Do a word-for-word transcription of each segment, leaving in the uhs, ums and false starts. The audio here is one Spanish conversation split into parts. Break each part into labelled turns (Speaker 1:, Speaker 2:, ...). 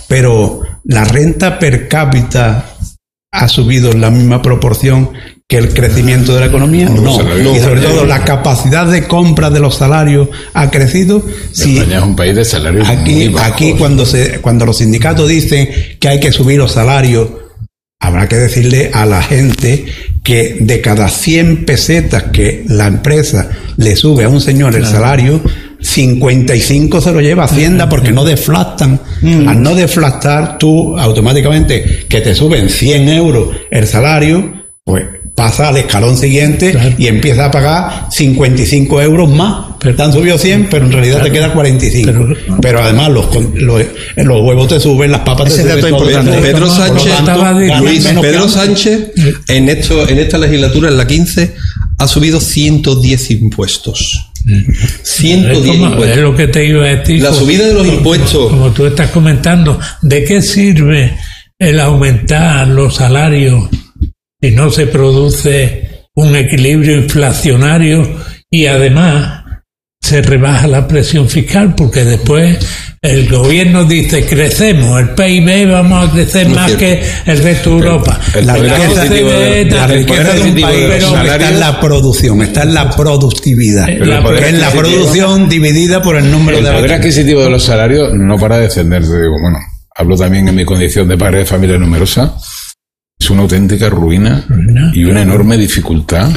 Speaker 1: pero la renta per cápita ha subido en la misma proporción que el crecimiento de la economía, no, no. no. Y sobre todo la capacidad de compra de los salarios ha crecido. Si
Speaker 2: España es un país de salarios
Speaker 1: aquí,
Speaker 2: muy bajos.
Speaker 1: Aquí cuando se, cuando los sindicatos dicen que hay que subir los salarios, habrá que decirle a la gente que de cada cien pesetas que la empresa le sube a un señor el salario, cincuenta y cinco se lo lleva Hacienda porque no deflactan. Mm. Al no deflactar, tú automáticamente que te suben cien euros el salario, pues pasa al escalón siguiente, claro, y empieza a pagar cincuenta y cinco euros más. Pero, te han subido cien, pero en realidad, claro, te queda cuarenta y cinco. Pero, pero además los, los, los huevos te suben, las papas te suben. Todo
Speaker 3: importante. Pedro Sánchez, Luis, Pedro Sánchez en, esto, en esta legislatura, en la quince, ha subido ciento diez impuestos. ciento diez
Speaker 4: es, como,
Speaker 3: impuestos.
Speaker 4: Es lo que te iba a decir.
Speaker 3: La subida de los
Speaker 4: como,
Speaker 3: impuestos.
Speaker 4: Como tú estás comentando, ¿de qué sirve el aumentar los salarios si no se produce un equilibrio inflacionario y además se rebaja la presión fiscal? Porque después el gobierno dice crecemos, el P I B vamos a crecer no más que el resto de Europa.
Speaker 1: El, la riqueza de, la riqueza de un país está en la producción, está en la productividad,
Speaker 2: la
Speaker 1: porque es la producción dividida por el número
Speaker 2: el
Speaker 1: de...
Speaker 2: El poder adquisitivo de los salarios no para de descenderse. Digo, bueno, hablo también en mi condición de padre de familia numerosa. Es una auténtica ruina, ruina y una enorme dificultad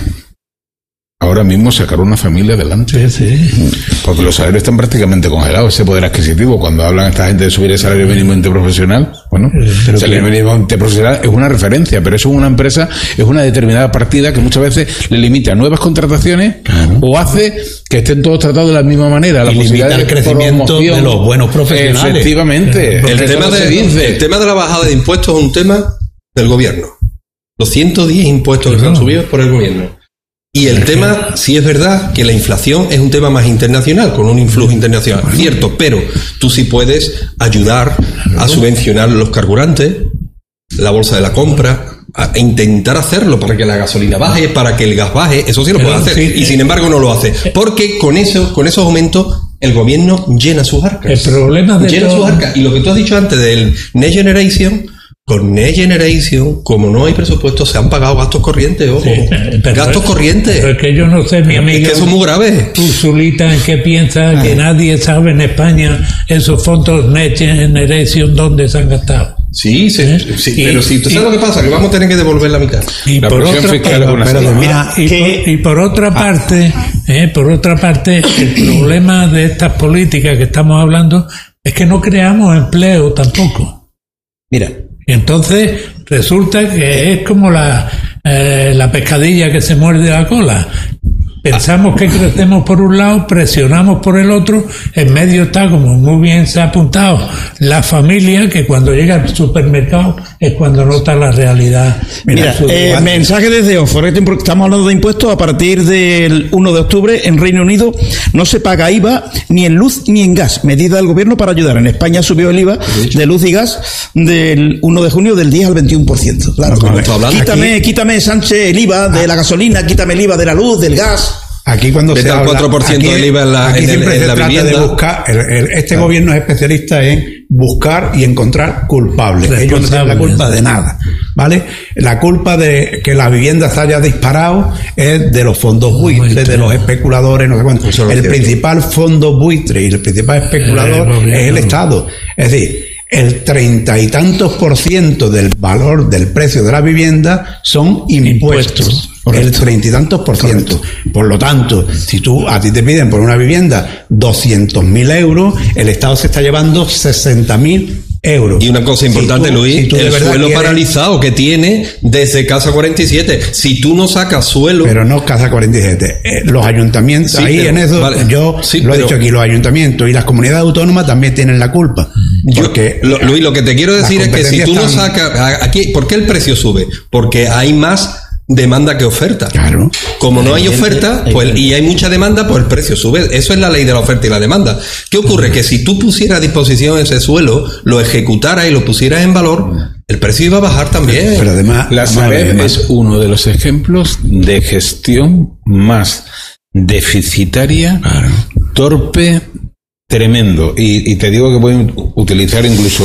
Speaker 2: ahora mismo sacar una familia adelante.
Speaker 4: Sí, sí.
Speaker 2: Porque los salarios están prácticamente congelados, ese poder adquisitivo. Cuando hablan esta gente de subir el salario mínimo interprofesional, bueno, el salario mínimo interprofesional es una referencia, pero eso es una empresa, es una determinada partida que muchas veces le limita nuevas contrataciones, claro, o hace que estén todos tratados de la misma manera. La
Speaker 1: y
Speaker 2: posibilidad
Speaker 1: limita el crecimiento promoción, de los buenos profesionales.
Speaker 2: Efectivamente.
Speaker 3: El, el, tema de, dice. el tema de la bajada de impuestos es un tema del gobierno. Los ciento diez impuestos que se han subido es por el gobierno. Y el tema, sí es verdad que la inflación es un tema más internacional, con un influjo internacional, cierto, pero tú sí puedes ayudar a subvencionar los carburantes, la bolsa de la compra, a intentar hacerlo para que la gasolina baje, para que el gas baje, eso sí lo puede hacer, y sin embargo no lo hace, porque con eso, con esos aumentos el gobierno llena sus arcas.
Speaker 4: El problema de
Speaker 3: llena
Speaker 4: todo...
Speaker 3: sus arcas. Y lo que tú has dicho antes del Next Generation, con Next Generation, como no hay presupuesto, se han pagado gastos corrientes, ojo. Sí, gastos corrientes.
Speaker 4: Pero es que yo no sé, mi amigo.
Speaker 3: Es que eso es muy grave.
Speaker 4: Ursulita, ¿en qué piensa? Ah. Que nadie sabe en España esos fondos Next Generation dónde se han gastado.
Speaker 3: Sí, sí, ¿Eh? sí y, pero si tú sabes y, lo que pasa, que vamos a tener que devolver la mitad.
Speaker 4: Y
Speaker 3: la
Speaker 4: por otra
Speaker 2: fiscal
Speaker 4: parte,
Speaker 2: es una
Speaker 4: mira, y, por, y por otra ah. parte, eh, por otra parte, el problema de estas políticas que estamos hablando es que no creamos empleo tampoco.
Speaker 1: Mira.
Speaker 4: Y entonces resulta que es como la, eh, la pescadilla que se muerde la cola. Pensamos que crecemos por un lado, presionamos por el otro, en medio está, como muy bien se ha apuntado, la familia, que cuando llega al supermercado es cuando nota la realidad.
Speaker 5: Mira, eh, mensaje desde Oxford, estamos hablando de impuestos. A partir del uno de octubre en Reino Unido no se paga I V A ni en luz ni en gas, medida del gobierno para ayudar. En España subió el I V A de luz y gas del uno de junio del diez al veintiuno por ciento. Claro, quítame, quítame, Sánchez, el I V A de la gasolina, quítame el I V A de la luz, del gas.
Speaker 1: Aquí cuando
Speaker 3: Vete
Speaker 1: se habla,
Speaker 3: cuatro por ciento
Speaker 1: aquí,
Speaker 3: del I V A en la,
Speaker 1: aquí
Speaker 3: en
Speaker 1: siempre
Speaker 3: el, en
Speaker 1: se
Speaker 3: la
Speaker 1: trata
Speaker 3: vivienda.
Speaker 1: de buscar, el, el, este claro. gobierno es especialista en buscar y encontrar culpables. Ellos no tienen la culpa de nada, ¿vale? La culpa de que la vivienda se haya disparado es de los fondos buitres, de los especuladores, no sé cuánto. El cierto. principal fondo buitre y el principal especulador es el Estado. Es decir, el treinta y tantos por ciento del valor del precio de la vivienda son impuestos. impuestos. El treinta y tantos por ciento. Por lo tanto, si tú a ti te piden por una vivienda doscientos mil euros, el Estado se está llevando sesenta mil euros.
Speaker 3: Y una cosa importante, si tú, Luis, si tú el suelo quieres... paralizado que tiene desde Casa cuarenta y siete. Si tú no sacas suelo...
Speaker 1: Pero no Casa cuarenta y siete. Eh, los ayuntamientos, sí, ahí pero, en eso, vale. yo sí, lo pero... he dicho aquí, los ayuntamientos y las comunidades autónomas también tienen la culpa. Porque
Speaker 3: yo, lo, Luis, lo que te quiero decir es que si tú están... no sacas... Aquí, ¿por qué el precio sube? Porque hay más demanda que oferta.
Speaker 1: Claro.
Speaker 3: Como no hay oferta, pues, y hay mucha demanda, pues el precio sube. Eso es la ley de la oferta y la demanda. ¿Qué ocurre? Que si tú pusieras a disposición ese suelo, lo ejecutaras y lo pusieras en valor, el precio iba a bajar también.
Speaker 2: Pero además, la Sareb es uno de los ejemplos de gestión más deficitaria, claro. torpe, tremendo. Y, y te digo que pueden utilizar incluso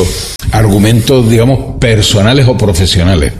Speaker 2: argumentos, digamos, personales o profesionales.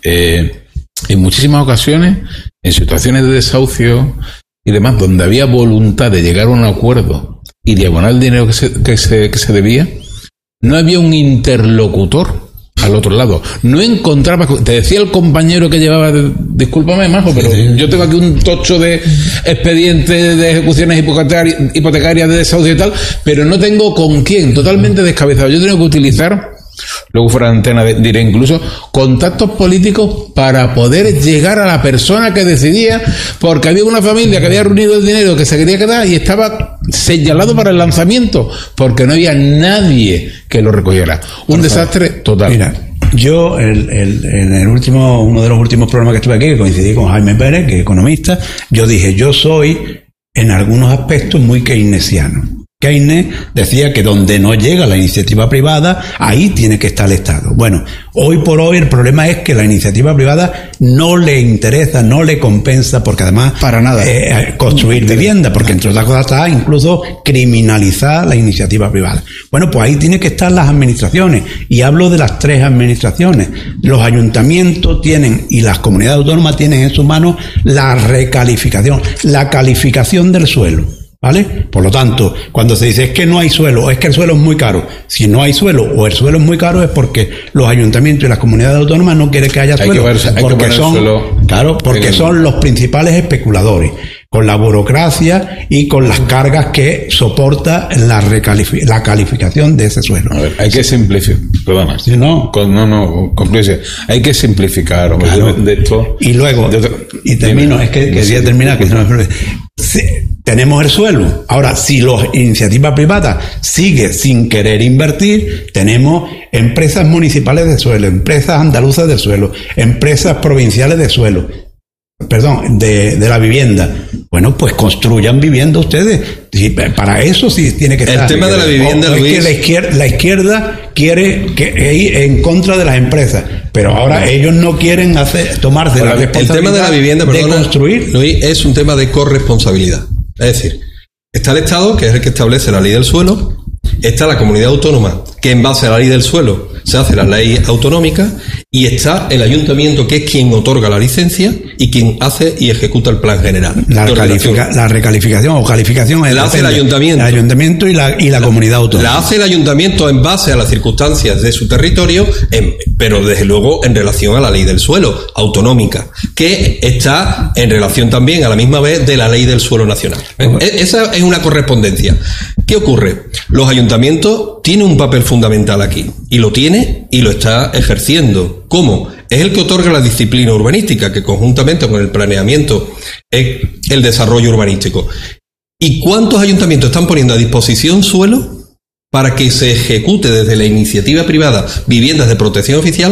Speaker 2: Eh, en muchísimas ocasiones, en situaciones de desahucio y demás, donde había voluntad de llegar a un acuerdo y de abonar el dinero que se, que se, que se debía, no había un interlocutor al otro lado. No encontraba... Te decía el compañero que llevaba... Discúlpame, Majo, pero sí, sí. yo tengo aquí un tocho de expedientes de ejecuciones hipotecarias, hipotecarias de desahucio y tal, pero no tengo con quién. Totalmente descabezado. Yo tengo que utilizar... Luego fuera de antena diré incluso contactos políticos para poder llegar a la persona que decidía, porque había una familia que había reunido el dinero que se quería quedar y estaba señalado para el lanzamiento porque no había nadie que lo recogiera. Un desastre total.
Speaker 1: Mira, yo el, el, en el último, uno de los últimos programas que estuve aquí, que coincidí con Jaime Pérez, que es economista, yo dije, yo soy en algunos aspectos muy keynesiano. Keynes decía que donde no llega la iniciativa privada, ahí tiene que estar el Estado. Bueno, hoy por hoy el problema es que la iniciativa privada no le interesa, no le compensa, porque además
Speaker 5: para nada
Speaker 1: eh, construir vivienda, porque entre otras cosas está incluso criminalizar la iniciativa privada. Bueno, pues ahí tienen que estar las administraciones, y hablo de las tres administraciones. Los ayuntamientos tienen, y las comunidades autónomas tienen en sus manos la recalificación, la calificación del suelo. ¿Vale? Por lo tanto, cuando se dice es que no hay suelo o es que el suelo es muy caro, si no hay suelo o el suelo es muy caro es porque los ayuntamientos y las comunidades autónomas no quieren que haya suelo,
Speaker 2: hay que verse, hay
Speaker 1: porque
Speaker 2: que
Speaker 1: son,
Speaker 2: suelo
Speaker 1: claro, porque son los principales especuladores, con la burocracia y con las cargas que soporta la, recalifi- la calificación de ese suelo.
Speaker 2: A ver, hay que simplificar, perdona,
Speaker 1: ¿sí, no?
Speaker 2: Con, no, no, concluye, hay que simplificar, hombre, claro. de, de esto.
Speaker 1: Y luego, de otro, y termino, dime, es que quería terminar, que no me sí, tenemos el suelo. Ahora, si la iniciativa privada sigue sin querer invertir, tenemos empresas municipales de suelo, empresas andaluzas de suelo, empresas provinciales de suelo, perdón, de, de la vivienda. Bueno, pues construyan vivienda ustedes. Sí, para eso sí tiene que
Speaker 3: el
Speaker 1: estar.
Speaker 3: El tema de la vivienda,
Speaker 1: o,
Speaker 3: Luis.
Speaker 1: Es que la izquierda, la izquierda quiere que, ir en contra de las empresas, pero ahora no. ellos no quieren hacer tomarse la responsabilidad
Speaker 3: el tema de la vivienda,
Speaker 1: de
Speaker 3: perdona,
Speaker 1: construir.
Speaker 3: Luis, es un tema de corresponsabilidad. Es decir, está el Estado, que es el que establece la ley del suelo, está la comunidad autónoma, que en base a la ley del suelo se hace la ley autonómica, y está el ayuntamiento, que es quien otorga la licencia y quien hace y ejecuta el plan general.
Speaker 1: La, califica, la recalificación o calificación
Speaker 3: la hace el ayuntamiento.
Speaker 1: El ayuntamiento y la, y la, la comunidad autónoma.
Speaker 3: La hace el ayuntamiento en base a las circunstancias de su territorio, en, pero desde luego en relación a la ley del suelo autonómica, que está en relación también a la misma vez de la ley del suelo nacional. Uh-huh. Esa es una correspondencia. ¿Qué ocurre? Los ayuntamientos tienen un papel fundamental aquí, y lo tiene y lo está ejerciendo. ¿Cómo? Es el que otorga la disciplina urbanística, que conjuntamente con el planeamiento es el desarrollo urbanístico. ¿Y cuántos ayuntamientos están poniendo a disposición suelo para que se ejecute desde la iniciativa privada viviendas de protección oficial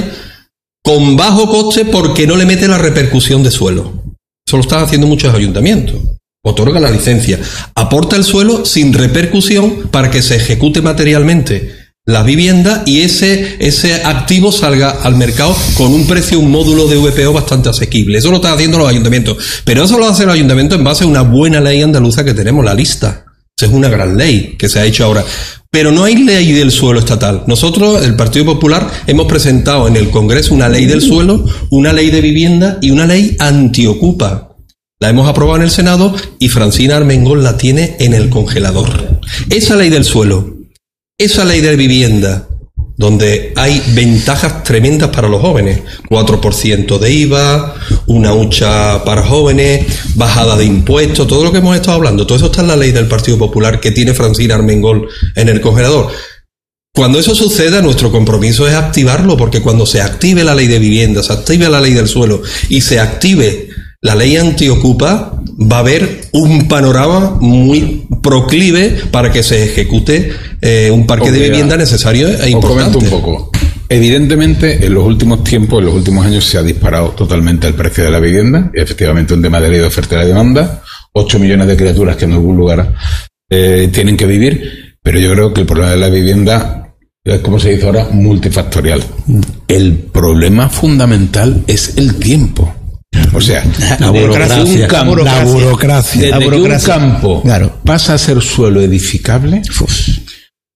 Speaker 3: con bajo coste, porque no le mete la repercusión de suelo? Eso lo están haciendo muchos ayuntamientos. Otorga la licencia, aporta el suelo sin repercusión para que se ejecute materialmente las viviendas y ese, ese activo salga al mercado con un precio, un módulo de V P O bastante asequible. Eso lo están haciendo los ayuntamientos. Pero eso lo hace el ayuntamiento en base a una buena ley andaluza que tenemos, la lista. Esa es una gran ley que se ha hecho ahora. Pero no hay ley del suelo estatal. Nosotros, el Partido Popular, hemos presentado en el Congreso una ley del suelo, una ley de vivienda y una ley antiocupa. La hemos aprobado en el Senado y Francina Armengol la tiene en el congelador. Esa ley del suelo, esa ley de vivienda, donde hay ventajas tremendas para los jóvenes, cuatro por ciento de I V A, una hucha para jóvenes, bajada de impuestos, todo lo que hemos estado hablando, todo eso está en la ley del Partido Popular que tiene Francina Armengol en el congelador. Cuando eso suceda, nuestro compromiso es activarlo, porque cuando se active la ley de vivienda, se active la ley del suelo y se active la ley antiocupa, va a haber un panorama muy proclive para que se ejecute eh, un parque Obvia. de vivienda necesario e importante.
Speaker 2: Os comento un poco. Evidentemente, en los últimos tiempos, en los últimos años, se ha disparado totalmente el precio de la vivienda. Y efectivamente, un tema de ley de oferta y la demanda. ocho millones de criaturas que en algún lugar eh, tienen que vivir. Pero yo creo que el problema de la vivienda es, como se dice ahora, multifactorial. El problema fundamental es el tiempo. O sea,
Speaker 1: la burocracia,
Speaker 2: un campo,
Speaker 1: la burocracia,
Speaker 2: desde
Speaker 1: la burocracia.
Speaker 2: que un campo
Speaker 1: claro.
Speaker 2: pasa a ser suelo edificable,
Speaker 1: Uf.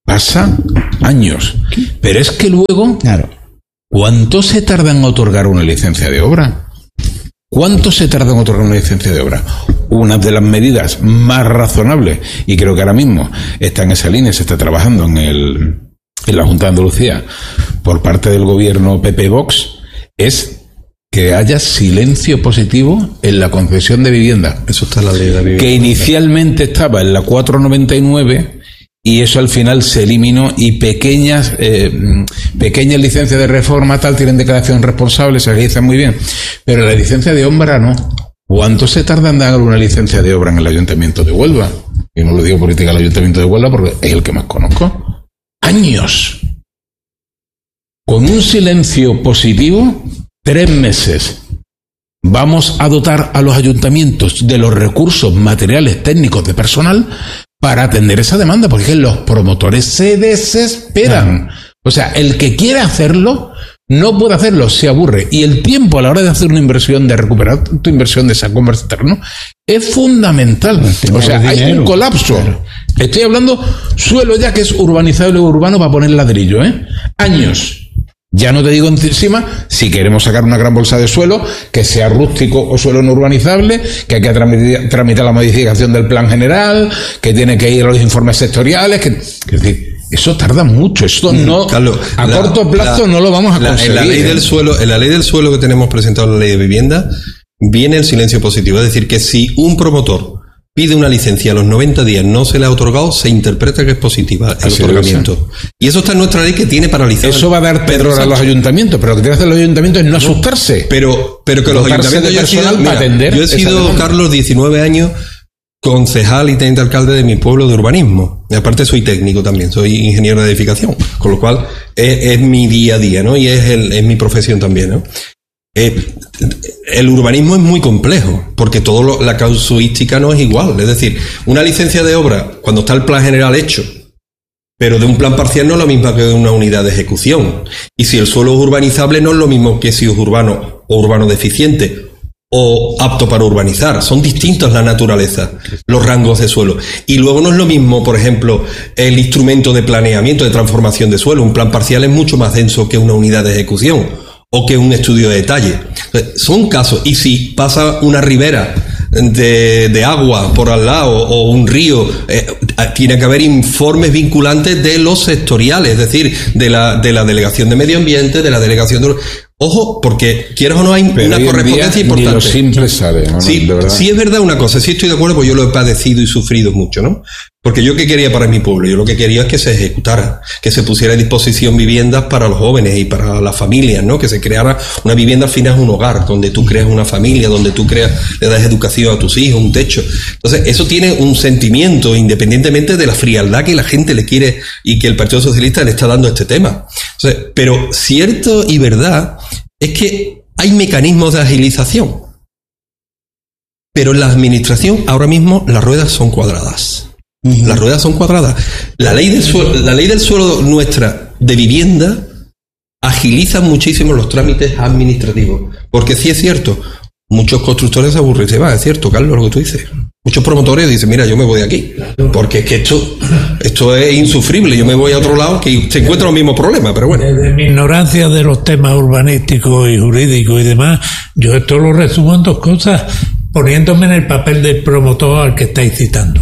Speaker 2: Pasa años. Pero es que luego,
Speaker 5: claro.
Speaker 2: ¿cuánto se tarda en otorgar una licencia de obra? ¿Cuánto se tarda en otorgar una licencia de obra? Una de las medidas más razonables, y creo que ahora mismo está en esa línea, se está trabajando en, el, en la Junta de Andalucía por parte del gobierno P P-Vox, es que haya silencio positivo en la concesión de vivienda.
Speaker 3: Eso está en la ley de la vivienda.
Speaker 2: Que inicialmente estaba en la cuatro noventa y nueve y eso al final se eliminó y pequeñas eh, pequeñas licencias de reforma tal tienen declaración responsable, se realizan muy bien, pero la licencia de obra no. ¿Cuánto se tarda en dar una licencia de obra en el Ayuntamiento de Huelva? Y no lo digo política al Ayuntamiento de Huelva porque es el que más conozco. Años. Con un silencio positivo, tres meses. Vamos a dotar a los ayuntamientos de los recursos materiales, técnicos, de personal para atender esa demanda, porque los promotores se desesperan. O sea, el que quiere hacerlo no puede hacerlo, se aburre. Y el tiempo a la hora de hacer una inversión, de recuperar tu inversión de ese comercio externo, es fundamental. O sea, hay un colapso. Claro. Estoy hablando suelo ya que es urbanizable o urbano para poner ladrillo, ¿eh? Años. Ya no te digo encima, si queremos sacar una gran bolsa de suelo, que sea rústico o suelo no urbanizable, que hay que tramitar, tramitar la modificación del plan general, que tiene que ir a los informes sectoriales, que, es decir, eso tarda mucho, esto no,
Speaker 3: Carlos,
Speaker 2: a
Speaker 3: la,
Speaker 2: corto plazo
Speaker 3: la,
Speaker 2: no lo vamos a
Speaker 3: la,
Speaker 2: conseguir.
Speaker 3: En la ley del suelo, en la ley del suelo que tenemos presentado en la ley de vivienda, viene el silencio positivo, es decir, que si un promotor pide una licencia a los noventa días, no se le ha otorgado, se interpreta que es positiva el
Speaker 2: Así
Speaker 3: otorgamiento. Y eso está en nuestra ley que tiene paralizado.
Speaker 2: Eso va a dar terror a los ayuntamientos, pero lo que tiene que hacer los ayuntamientos es no, no asustarse.
Speaker 3: Pero, pero que los ayuntamientos, yo he sido, mira, yo he sido Carlos, diecinueve años, concejal y teniente alcalde de mi pueblo de urbanismo. Y aparte soy técnico también, soy ingeniero de edificación, con lo cual es, es mi día a día, ¿no? Y es, el, es mi profesión también, ¿no? Eh, el urbanismo es muy complejo porque todo lo, la casuística no es igual, es decir, una licencia de obra cuando está el plan general hecho, pero de un plan parcial no es lo mismo que de una unidad de ejecución, y si el suelo es urbanizable no es lo mismo que si es urbano o urbano deficiente o apto para urbanizar, son distintas la naturaleza, los rangos de suelo, y luego no es lo mismo, por ejemplo, el instrumento de planeamiento, de transformación de suelo. Un plan parcial es mucho más denso que una unidad de ejecución o que un estudio de detalle. Son casos, y si pasa una ribera de, de agua por al lado o un río, eh, tiene que haber informes vinculantes de los sectoriales, es decir, de la, de la Delegación de Medio Ambiente, de la Delegación de... Ojo, porque quieras o no hay
Speaker 2: pero
Speaker 3: una correspondencia importante.
Speaker 2: Ni lo simple sabe, ¿no?
Speaker 3: Sí, sí es verdad una cosa, sí estoy de acuerdo, porque yo lo he padecido y sufrido mucho, ¿no? Porque yo qué quería para mi pueblo, yo lo que quería es que se ejecutara, que se pusiera a disposición viviendas para los jóvenes y para las familias, ¿no? Que se creara una vivienda, al final es un hogar, donde tú creas una familia, donde tú creas, le das educación a tus hijos, un techo. Entonces, eso tiene un sentimiento, independientemente de la frialdad que la gente le quiere y que el Partido Socialista le está dando a este tema. Entonces, pero cierto y verdad es que hay mecanismos de agilización, pero en la administración ahora mismo las ruedas son cuadradas. Uh-huh. Las ruedas son cuadradas. La ley del suelo, la ley del suelo nuestra de vivienda agiliza muchísimo los trámites administrativos, porque sí es cierto, muchos constructores se aburren y se van, es cierto, Carlos, lo que tú dices. Muchos promotores dicen, mira, yo me voy de aquí, porque es que esto, esto es insufrible, yo me voy a otro lado que se encuentra los mismos problemas, pero bueno.
Speaker 4: Desde mi ignorancia de los temas urbanísticos y jurídicos y demás, yo esto lo resumo en dos cosas, poniéndome en el papel del promotor al que estáis citando.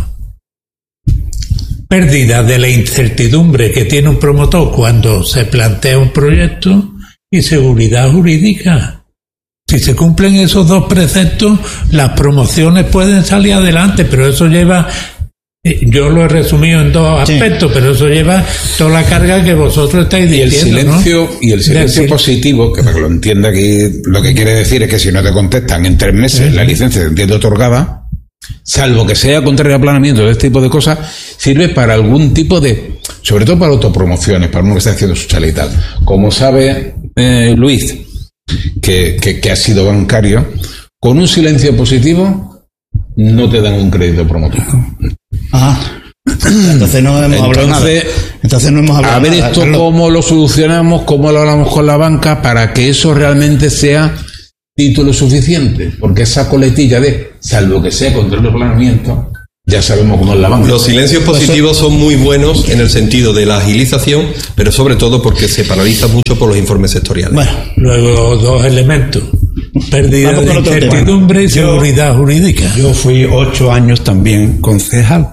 Speaker 4: Pérdida de la incertidumbre que tiene un promotor cuando se plantea un proyecto y seguridad jurídica. Si se cumplen esos dos preceptos, las promociones pueden salir adelante, pero eso lleva, yo lo he resumido en dos aspectos, sí, pero eso lleva toda la carga que vosotros estáis diciendo,
Speaker 2: y el silencio,
Speaker 4: ¿no?
Speaker 2: Y el silencio
Speaker 4: Decir...
Speaker 2: positivo, que para que lo entienda aquí, lo que quiere decir es que si no te contestan en tres meses, sí, la licencia se entiende otorgada, salvo que sea contrario a planeamiento de este tipo de cosas, sirve para algún tipo de, sobre todo para autopromociones, para uno que está haciendo su chale y tal. Como sabe eh, Luis, que, que, que ha sido bancario, con un silencio positivo no te dan un crédito promotor.
Speaker 5: Ajá. Entonces no hemos
Speaker 2: Entonces,
Speaker 5: hablado nada. Entonces no hemos hablado
Speaker 2: a ver
Speaker 5: nada,
Speaker 2: esto
Speaker 5: Carlos.
Speaker 2: Cómo lo solucionamos, cómo lo hablamos con la banca para que eso realmente sea título suficiente, porque esa coletilla de salvo que sea control de planeamiento Ya sabemos cómo es la banca.
Speaker 3: Los silencios positivos son muy buenos en el sentido de la agilización, pero sobre todo porque se paraliza mucho por los informes sectoriales.
Speaker 4: Bueno, luego dos elementos. Pérdida de incertidumbre y seguridad
Speaker 1: yo,
Speaker 4: jurídica.
Speaker 1: Yo fui ocho años también concejal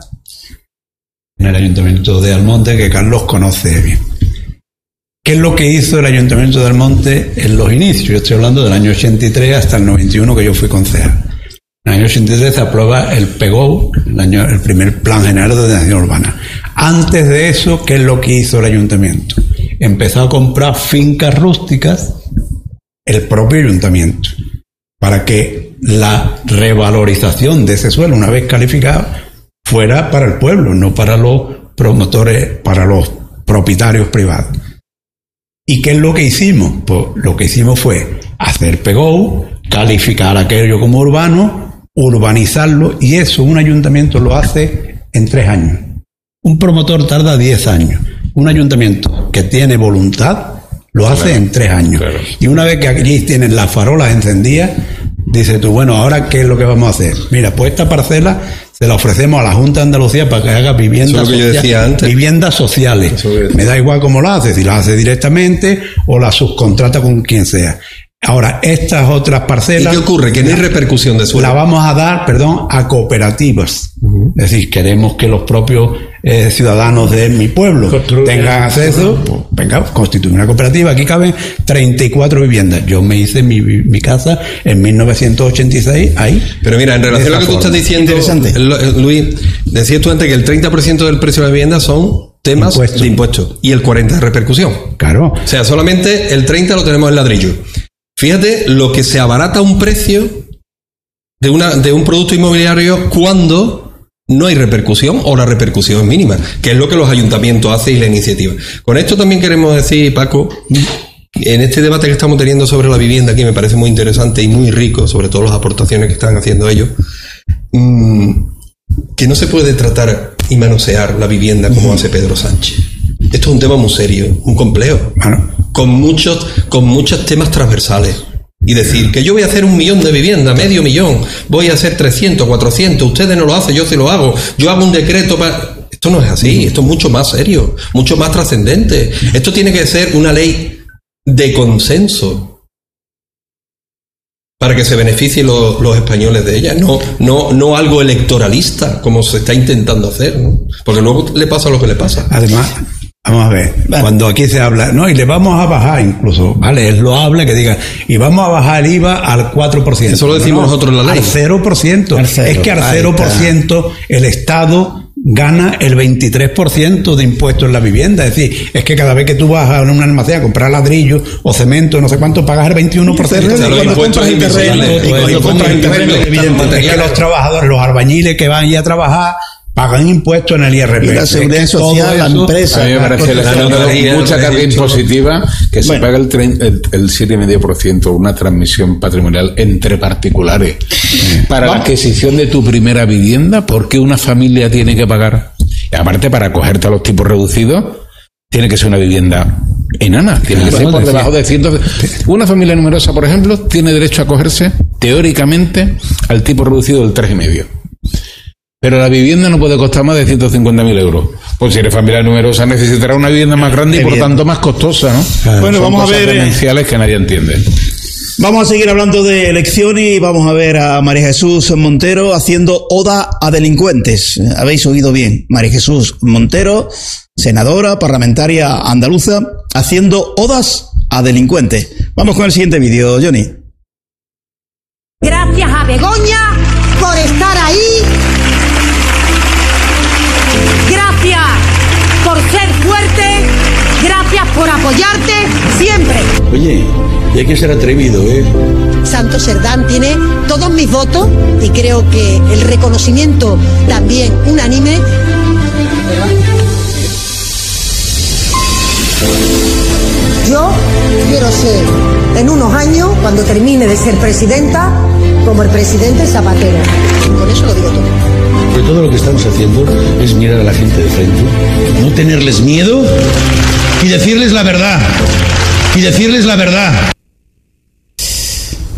Speaker 1: en el Ayuntamiento de Almonte, que Carlos conoce bien. ¿Qué es lo que hizo el Ayuntamiento de Almonte en los inicios? Yo estoy hablando del año ochenta y tres hasta el noventa y uno, que yo fui concejal. En el año ochenta y tres se aprueba el P E G O, el, año, el primer Plan General de Ordenación Urbana. Antes de eso, ¿qué es lo que hizo el Ayuntamiento? Empezó a comprar fincas rústicas el propio Ayuntamiento, para que la revalorización de ese suelo, una vez calificado, fuera para el pueblo, no para los promotores, para los propietarios privados. ¿Y qué es lo que hicimos? Pues lo que hicimos fue hacer P E G O, calificar aquello como urbano, urbanizarlo, y eso un ayuntamiento lo hace en tres años. Un promotor tarda diez años. Un ayuntamiento que tiene voluntad lo hace claro, en tres años. Claro. Y una vez que allí tienen las farolas encendidas, dices tú, bueno, ¿ahora qué es lo que vamos a hacer? Mira, pues esta parcela se la ofrecemos a la Junta de Andalucía para que haga viviendas, social, viviendas sociales. Me da igual cómo la hace, si la hace directamente o la subcontrata con quien sea. Ahora, estas otras parcelas...
Speaker 3: ¿Y qué ocurre? Que no hay repercusión de suelo.
Speaker 1: La vamos a dar, perdón, a cooperativas. Uh-huh. Es decir, queremos que los propios eh, ciudadanos de mi pueblo Construye. tengan acceso. Pues, venga, constituye una cooperativa. Aquí caben treinta y cuatro viviendas. Yo me hice mi, mi casa en mil novecientos ochenta y seis, ahí.
Speaker 3: Pero mira, en relación a lo que tú estás diciendo, Luis, decías tú antes que el treinta por ciento del precio de la vivienda son temas impuestos. de impuestos y el cuarenta por ciento de repercusión.
Speaker 1: Claro.
Speaker 3: O sea, solamente el treinta por ciento lo tenemos en ladrillo. Fíjate lo que se abarata un precio de, una, de un producto inmobiliario cuando no hay repercusión o la repercusión es mínima, que es lo que los ayuntamientos hacen y la iniciativa. Con esto también queremos decir, Paco, en este debate que estamos teniendo sobre la vivienda, que me parece muy interesante y muy rico, sobre todo las aportaciones que están haciendo ellos, mmm, que no se puede tratar y manosear la vivienda como hace Pedro Sánchez. Esto es un tema muy serio, muy complejo, con muchos, con muchos temas transversales. Y decir que yo voy a hacer un millón de viviendas, medio millón, voy a hacer trescientos, cuatrocientos, ustedes no lo hacen, yo sí lo hago, yo hago un decreto para... Esto no es así, esto es mucho más serio, mucho más trascendente. Esto tiene que ser una ley de consenso para que se beneficien los, los españoles de ella, no, no, no algo electoralista, como se está intentando hacer, ¿no? Porque luego le pasa lo que le pasa.
Speaker 1: Además... Vamos a ver, vale. Cuando aquí se habla, no, y le vamos a bajar incluso, vale, es loable que diga, y vamos a bajar el I V A al cuatro por ciento.
Speaker 3: Eso lo decimos no, nosotros en la ley.
Speaker 1: Al cero por ciento. Al cero. Es que al cero por ciento el Estado gana el veintitrés por ciento de impuestos en la vivienda. Es decir, es que cada vez que tú vas a un almacén a comprar ladrillo o cemento, no sé cuánto, pagas el veintiuno por ciento.
Speaker 3: Sí, sí, los impuestos en terreno.
Speaker 1: Es que los trabajadores, los albañiles que van ya a trabajar, pagan impuestos en el I R P.
Speaker 5: Y la seguridad social, la empresa.
Speaker 2: A mí me parece la mucha carga impositiva que se bueno. paga el, el, el siete coma cinco por ciento una transmisión patrimonial entre particulares. Para Vamos. la adquisición de tu primera vivienda, ¿por qué una familia tiene que pagar? Y aparte, para acogerte a los tipos reducidos, tiene que ser una vivienda enana, tiene que ser por debajo de ciento. Una familia numerosa, por ejemplo, tiene derecho a acogerse, teóricamente, al tipo reducido del tres coma cinco. Pero la vivienda no puede costar más de ciento cincuenta mil euros. Pues si eres familia numerosa necesitará una vivienda más grande y por tanto más costosa, ¿no?
Speaker 5: Claro, bueno, vamos a ver
Speaker 2: demenciales que nadie entiende.
Speaker 5: Vamos a seguir hablando de elecciones y vamos a ver a María Jesús Montero haciendo oda a delincuentes. Habéis oído bien, María Jesús Montero, senadora, parlamentaria andaluza, haciendo odas a delincuentes. Vamos con el siguiente vídeo, Johnny.
Speaker 6: Gracias a Begoña por estar ahí. Gracias por ser fuerte, gracias por apoyarte siempre.
Speaker 7: Oye, y hay que ser atrevido, ¿eh?
Speaker 6: Santos Serdán tiene todos mis votos y creo que el reconocimiento también unánime. Yo quiero ser, en unos años, cuando termine de ser presidenta, como el presidente Zapatero. Con eso lo digo todo.
Speaker 7: Pero todo lo que estamos haciendo es mirar a la gente de frente, no tenerles miedo y decirles la verdad. Y decirles la verdad.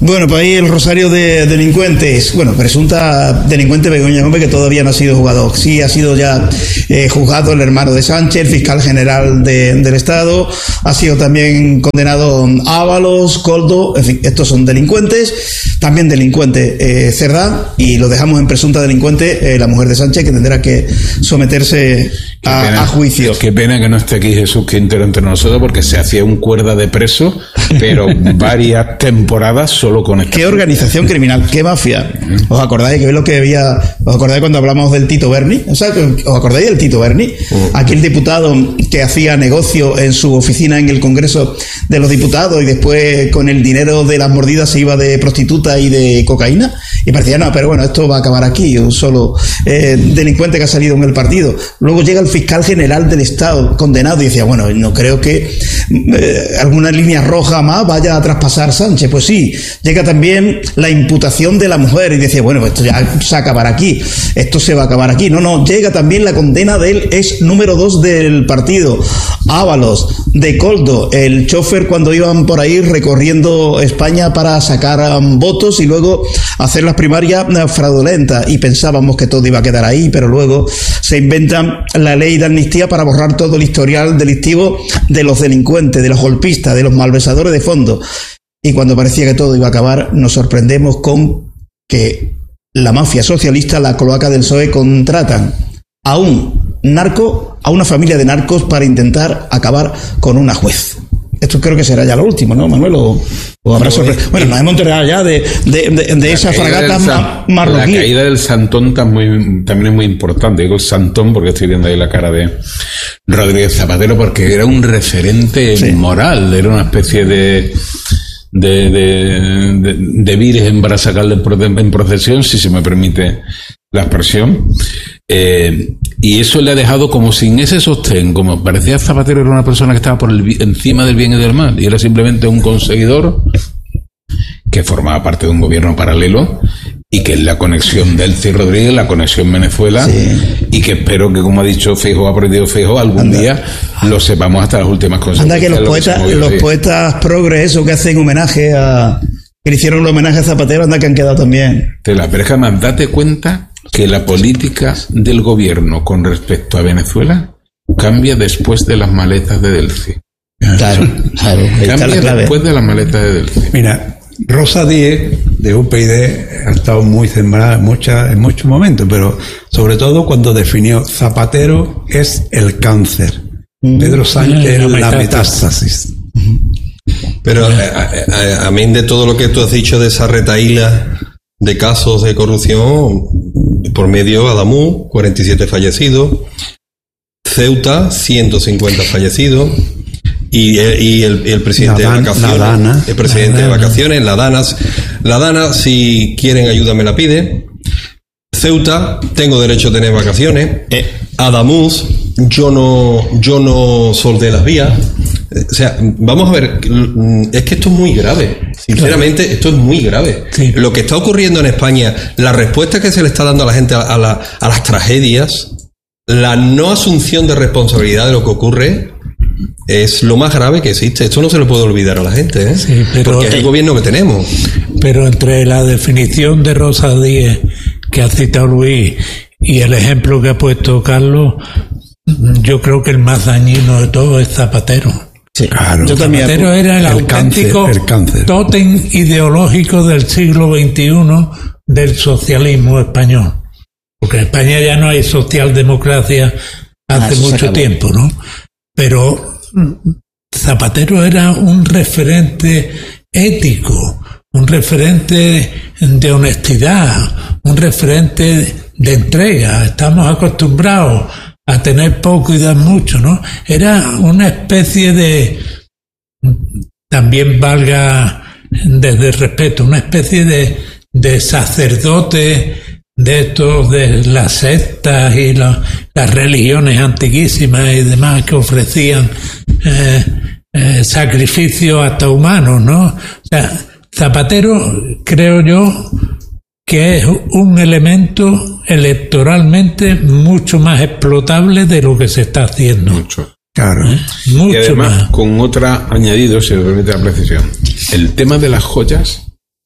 Speaker 5: Bueno, pues ahí el rosario de delincuentes, bueno, presunta delincuente Begoña Gómez, que todavía no ha sido juzgado. Sí ha sido ya eh, juzgado el hermano de Sánchez, el fiscal general de, del Estado, ha sido también condenado Ábalos, Koldo, en fin, estos son delincuentes, también delincuente eh, Cerdá, y lo dejamos en presunta delincuente eh, la mujer de Sánchez, que tendrá que someterse a,
Speaker 2: pena,
Speaker 5: a juicio.
Speaker 2: Qué pena que no esté aquí Jesús Quintero entre nosotros, porque se hacía un cuerda de preso, pero varias temporadas solo con esta.
Speaker 5: Qué organización criminal, qué mafia. ¿Os acordáis que es lo que había? ¿Os acordáis cuando hablamos del Tito Berni? O sea, ¿os acordáis del Tito Berni? Aquel diputado que hacía negocio en su oficina en el Congreso de los Diputados y después con el dinero de las mordidas se iba de prostituta y de cocaína. Y parecía, no, pero bueno, esto va a acabar aquí, un solo eh, delincuente que ha salido en el partido. Luego llega el fiscal general del Estado condenado y decía, bueno, no creo que eh, alguna línea roja más vaya a traspasar Sánchez. Pues sí, llega también la imputación de la mujer y decía, bueno, pues esto ya se acabará aquí, esto se va a acabar aquí. No, no, llega también la condena del ex número dos del partido, Ábalos, de Koldo, el chofer cuando iban por ahí recorriendo España para sacar um, votos y luego hacer las primarias uh, fraudulentas, y pensábamos que todo iba a quedar ahí, pero luego se inventan la ley de amnistía para borrar todo el historial delictivo de los delincuentes, de los golpistas, de los malversadores de fondos. Y cuando parecía que todo iba a acabar, nos sorprendemos con que la mafia socialista, la cloaca del P S O E, contratan a un narco, a una familia de narcos para intentar acabar con una juez. Esto creo que será ya lo último, ¿no, Manuel? ¿O, o habrá sorpresa? Bueno, nos hemos enterado ya de, de, de, de esa fragata ma marroquí.
Speaker 2: La caída del Santón también, también es muy importante. Digo el Santón porque estoy viendo ahí la cara de Rodríguez Zapatero, porque era un referente sí. moral, era una especie de... De, de, de, de virgen para sacarle en procesión, si se me permite la expresión, eh, y eso le ha dejado como sin ese sostén, como parecía Zapatero era una persona que estaba por el, encima del bien y del mal, y era simplemente un conseguidor que formaba parte de un gobierno paralelo, y que es la conexión Delcy Rodríguez, la conexión Venezuela, sí. y que espero que, como ha dicho Feijóo, ha aprendido Feijóo, algún Anda. día lo sepamos hasta las últimas consecuencias.
Speaker 5: Anda que los poetas, que los poetas progres, eso que hacen homenaje a... que le hicieron el homenaje a Zapatero, anda que han quedado también.
Speaker 2: Tela, pero es que además date cuenta que la política del gobierno con respecto a Venezuela cambia después de las maletas de Delcy.
Speaker 5: Claro, claro.
Speaker 2: Cambia después de las maletas de Delcy.
Speaker 1: Mira, Rosa Díez, de U P yD, ha estado muy sembrada en, muchas, en muchos momentos, pero sobre todo cuando definió Zapatero es el cáncer, mm. Pedro Sánchez es la metástasis.
Speaker 3: Pero a, a, a mí de todo lo que tú has dicho de esa retahíla de casos de corrupción, por medio Adamú, cuarenta y siete fallecidos, Ceuta, ciento cincuenta fallecidos, y, y el, el presidente la Dan, de vacaciones, la Dana, el presidente de vacaciones, la Dana, la Dana, si quieren ayuda me la pide. Ceuta, tengo derecho a tener vacaciones. Eh. Adamuz, yo no, yo no soldé las vías. O sea, vamos a ver, es que esto es muy grave. Sinceramente, claro. esto es muy grave. Sí. Lo que está ocurriendo en España, la respuesta que se le está dando a la gente a, a, la, a las tragedias, la no asunción de responsabilidad de lo que ocurre, es lo más grave que existe. Esto no se le puede olvidar a la gente, ¿eh? Sí, pero, porque es el gobierno que tenemos.
Speaker 4: Pero entre la definición de Rosa Díez que ha citado Luis y el ejemplo que ha puesto Carlos, yo creo que el más dañino de todo es Zapatero.
Speaker 5: Sí, claro. Yo también.
Speaker 4: Zapatero era el, el auténtico cáncer, el cáncer. tótem ideológico del siglo veintiuno del socialismo español. Porque en España ya no hay socialdemocracia hace ah, mucho tiempo, ¿no? Pero Zapatero era un referente ético, un referente de honestidad, un referente de entrega. Estamos acostumbrados a tener poco y dar mucho, ¿no? Era una especie de, también valga desde el respeto, una especie de, de sacerdote de estos, de las sectas y la, las religiones antiquísimas y demás que ofrecían eh, eh, sacrificios hasta humanos, ¿no? O sea, Zapatero, creo yo, que es un elemento electoralmente mucho más explotable de lo que se está haciendo.
Speaker 2: Mucho.
Speaker 1: Claro.
Speaker 4: ¿Eh? Mucho
Speaker 2: y además,
Speaker 4: más.
Speaker 2: Con otra añadido, si me permite la precisión. El tema de las joyas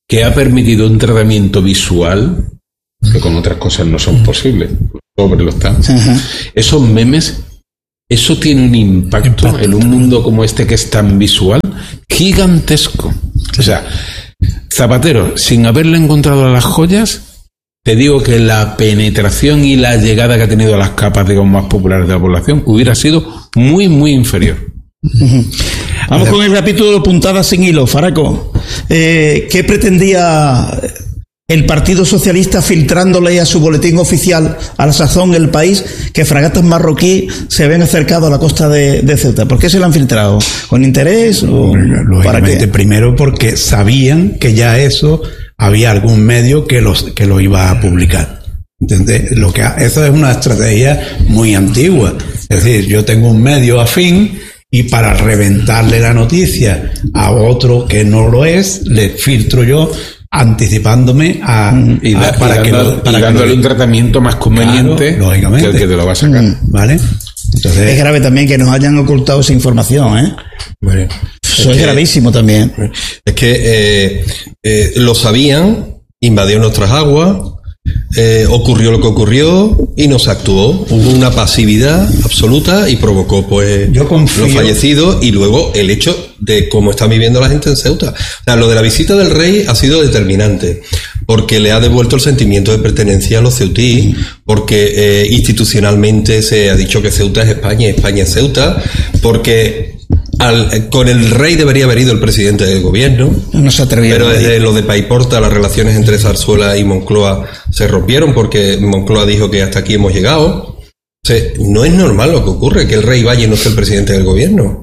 Speaker 2: que ha permitido un tratamiento visual que con otras cosas no son posibles. Sobre lo está. Uh-huh. Esos memes, eso tiene un impacto, impacto en un mundo como este que es tan visual, gigantesco. O sea, Zapatero, sin haberle encontrado a las joyas, te digo que la penetración y la llegada que ha tenido a las capas, digamos, más populares de la población hubiera sido muy, muy inferior.
Speaker 5: Uh-huh. Vamos con el capítulo Puntadas sin hilo. Faraco, eh, ¿qué pretendía el Partido Socialista filtrándole a su boletín oficial a la sazón El País que fragatas marroquí se habían acercado a la costa de, de Ceuta? ¿Por qué se la han filtrado? ¿Con interés? O ¿para qué?
Speaker 1: Primero porque sabían que ya eso había algún medio que los que lo iba a publicar. ¿Entiendes? Lo que eso es una estrategia muy antigua. Es decir, yo tengo un medio afín y para reventarle la noticia a otro que no lo es, le filtro yo anticipándome a,
Speaker 2: y da, a para y que dando, lo, para y dándole que lo, un tratamiento más conveniente, claro, lógicamente, que el que te lo va a sacar.
Speaker 1: ¿Vale?
Speaker 5: Entonces, es grave también que nos hayan ocultado esa información, ¿eh?
Speaker 3: Bueno,
Speaker 5: eso es, es que, gravísimo también.
Speaker 3: Es que eh, eh, lo sabían, invadió nuestras aguas, eh, ocurrió lo que ocurrió y no se actuó. Hubo una pasividad absoluta y provocó pues
Speaker 1: Yo confío,
Speaker 3: los fallecidos y luego el hecho de cómo está viviendo la gente en Ceuta. O sea, lo de la visita del rey ha sido determinante porque le ha devuelto el sentimiento de pertenencia a los ceutíes, porque eh, institucionalmente se ha dicho que Ceuta es España y España es Ceuta, porque Al, con el rey debería haber ido el presidente del gobierno,
Speaker 5: no se
Speaker 3: pero desde lo de Paiporta las relaciones entre Zarzuela y Moncloa se rompieron porque Moncloa dijo que hasta aquí hemos llegado. O sea, no es normal lo que ocurre, que el rey vaya y no esté el presidente del gobierno,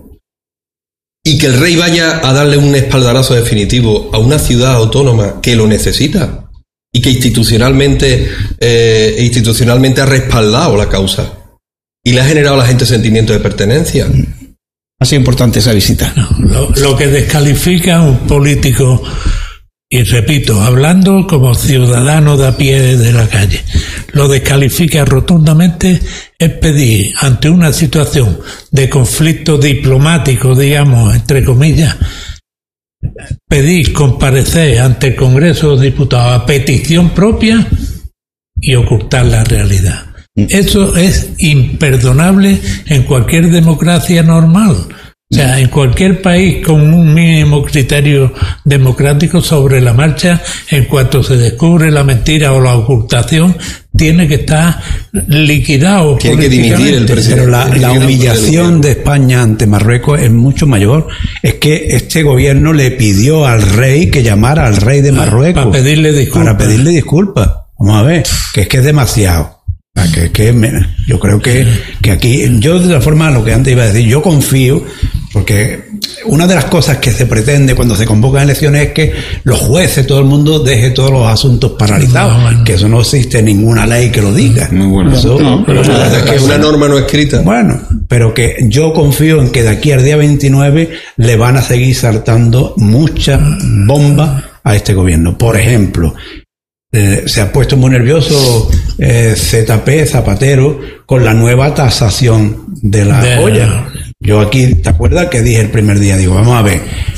Speaker 3: y que el rey vaya a darle un espaldarazo definitivo a una ciudad autónoma que lo necesita y que institucionalmente eh, institucionalmente ha respaldado la causa y le ha generado a la gente sentimiento de pertenencia.
Speaker 5: Ha sido importante esa visita.
Speaker 4: No, lo, lo que descalifica a un político, y repito, hablando como ciudadano de a pie de la calle, lo descalifica rotundamente es pedir ante una situación de conflicto diplomático, digamos, entre comillas, pedir comparecer ante el Congreso de los Diputados a petición propia y ocultar la realidad. Eso es imperdonable en cualquier democracia normal. O sea, en cualquier país con un mínimo criterio democrático, sobre la marcha, en cuanto se descubre la mentira o la ocultación, tiene que estar liquidado.
Speaker 3: Tiene que dimitir el presidente.
Speaker 1: Pero la, la humillación de España ante Marruecos es mucho mayor. Es que este gobierno le pidió al rey que llamara al rey de Marruecos.
Speaker 4: Para pedirle disculpas.
Speaker 1: Para pedirle disculpas. Vamos a ver, que es que es demasiado. Que, que me, yo creo que, que aquí, yo de la forma, lo que antes iba a decir, yo confío, porque una de las cosas que se pretende cuando se convocan elecciones es que los jueces, todo el mundo deje todos los asuntos paralizados, no, bueno. que eso no existe ninguna ley que lo diga.
Speaker 3: Muy bueno.
Speaker 1: Eso,
Speaker 3: no, pero
Speaker 1: es
Speaker 3: que es una norma no escrita.
Speaker 1: Bueno, pero que yo confío en que de aquí al día veintinueve le van a seguir saltando muchas bombas a este gobierno. Por ejemplo, Eh, se ha puesto muy nervioso eh, Z P, Zapatero, con la nueva tasación de la de... joya. Yo aquí, ¿te acuerdas que dije el primer día? Digo, vamos a ver,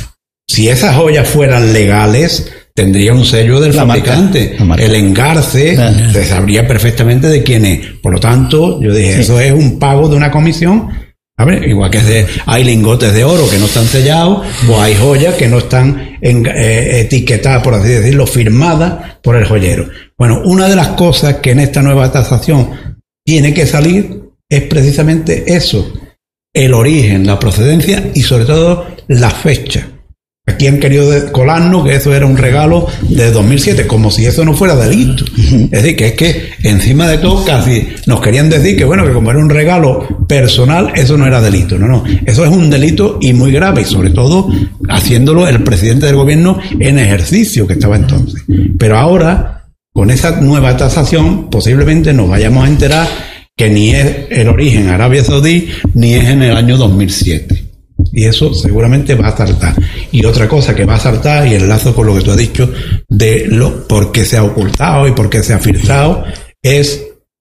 Speaker 1: si esas joyas fueran legales, tendría un sello del la fabricante. Marca, marca. El engarce uh-huh. se sabría perfectamente de quién es. Por lo tanto, yo dije, sí. eso es un pago de una comisión. A ver, igual que de, hay lingotes de oro que no están sellados, o hay joyas que no están en, eh, etiquetadas, por así decirlo, firmadas por el joyero. Bueno, una de las cosas que en esta nueva tasación tiene que salir es precisamente eso, el origen, la procedencia y sobre todo la fecha. Aquí han querido colarnos que eso era un regalo de dos mil siete, como si eso no fuera delito. Es decir, que es que encima de todo casi nos querían decir que bueno, que como era un regalo personal, eso no era delito. No, no, eso es un delito y muy grave, y sobre todo haciéndolo el presidente del gobierno en ejercicio que estaba entonces. Pero ahora, con esa nueva tasación, posiblemente nos vayamos a enterar que ni es el origen Arabia Saudí, ni es en el año dos mil siete. Y eso seguramente va a saltar. Y otra cosa que va a saltar, y enlazo con lo que tú has dicho, de lo por qué se ha ocultado y por qué se ha filtrado, es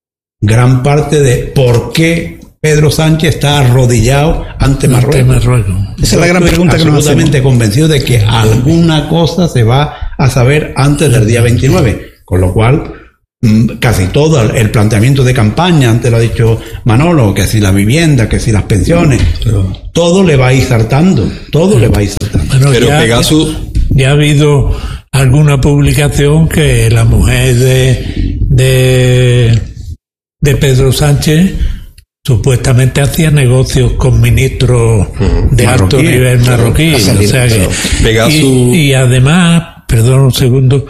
Speaker 1: gran parte de por qué Pedro Sánchez está arrodillado ante Marruecos.
Speaker 4: Marruecos.
Speaker 5: Esa es la gran pregunta que nos hacemos.
Speaker 1: Absolutamente convencido de que alguna cosa se va a saber antes del día veintinueve, con lo cual casi todo el planteamiento de campaña, antes lo ha dicho Manolo, que si la vivienda, que si las pensiones, todo le va a ir saltando, todo le va a ir saltando.
Speaker 4: Bueno,
Speaker 3: pero
Speaker 4: ya,
Speaker 3: Pegasus...
Speaker 4: ya ha habido alguna publicación que la mujer de de, de Pedro Sánchez supuestamente hacía negocios con ministros uh-huh. de alto marroquí, nivel marroquí, claro, o sea que, Pegasus... y, y además, perdón un segundo,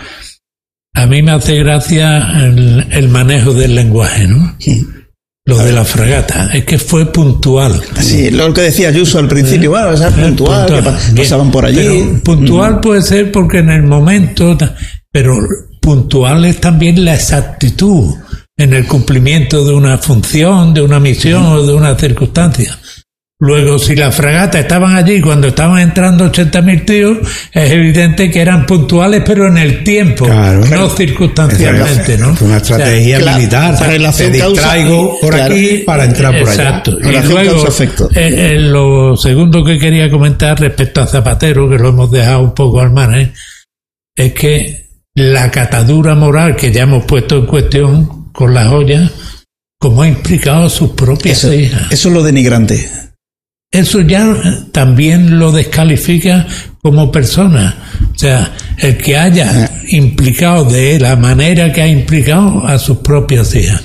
Speaker 4: a mí me hace gracia el, el manejo del lenguaje, ¿no? Sí. Lo de la fragata, es que fue puntual.
Speaker 5: Sí, lo que decía Ayuso al principio, bueno, o sea, puntual, puntual, que pasaban por allí.
Speaker 4: Pero puntual mm. puede ser porque en el momento, pero puntual es también la exactitud en el cumplimiento de una función, de una misión mm. o de una circunstancia. Luego, si las fragatas estaban allí cuando estaban entrando ochenta mil tíos, es evidente que eran puntuales, pero en el tiempo, claro, no claro. circunstancialmente, ¿no?
Speaker 1: Es una estrategia o sea, militar.
Speaker 5: Para
Speaker 1: te distraigo por claro. aquí para entrar por
Speaker 4: Exacto.
Speaker 1: allá.
Speaker 4: Y luego, eh, eh, lo segundo que quería comentar respecto a Zapatero, que lo hemos dejado un poco al margen, es que la catadura moral que ya hemos puesto en cuestión con las ollas, como ha implicado a sus propias
Speaker 5: eso,
Speaker 4: hijas.
Speaker 5: Eso es lo denigrante.
Speaker 4: Eso ya también lo descalifica como persona. O sea, el que haya implicado de la manera que ha implicado a sus propias hijas.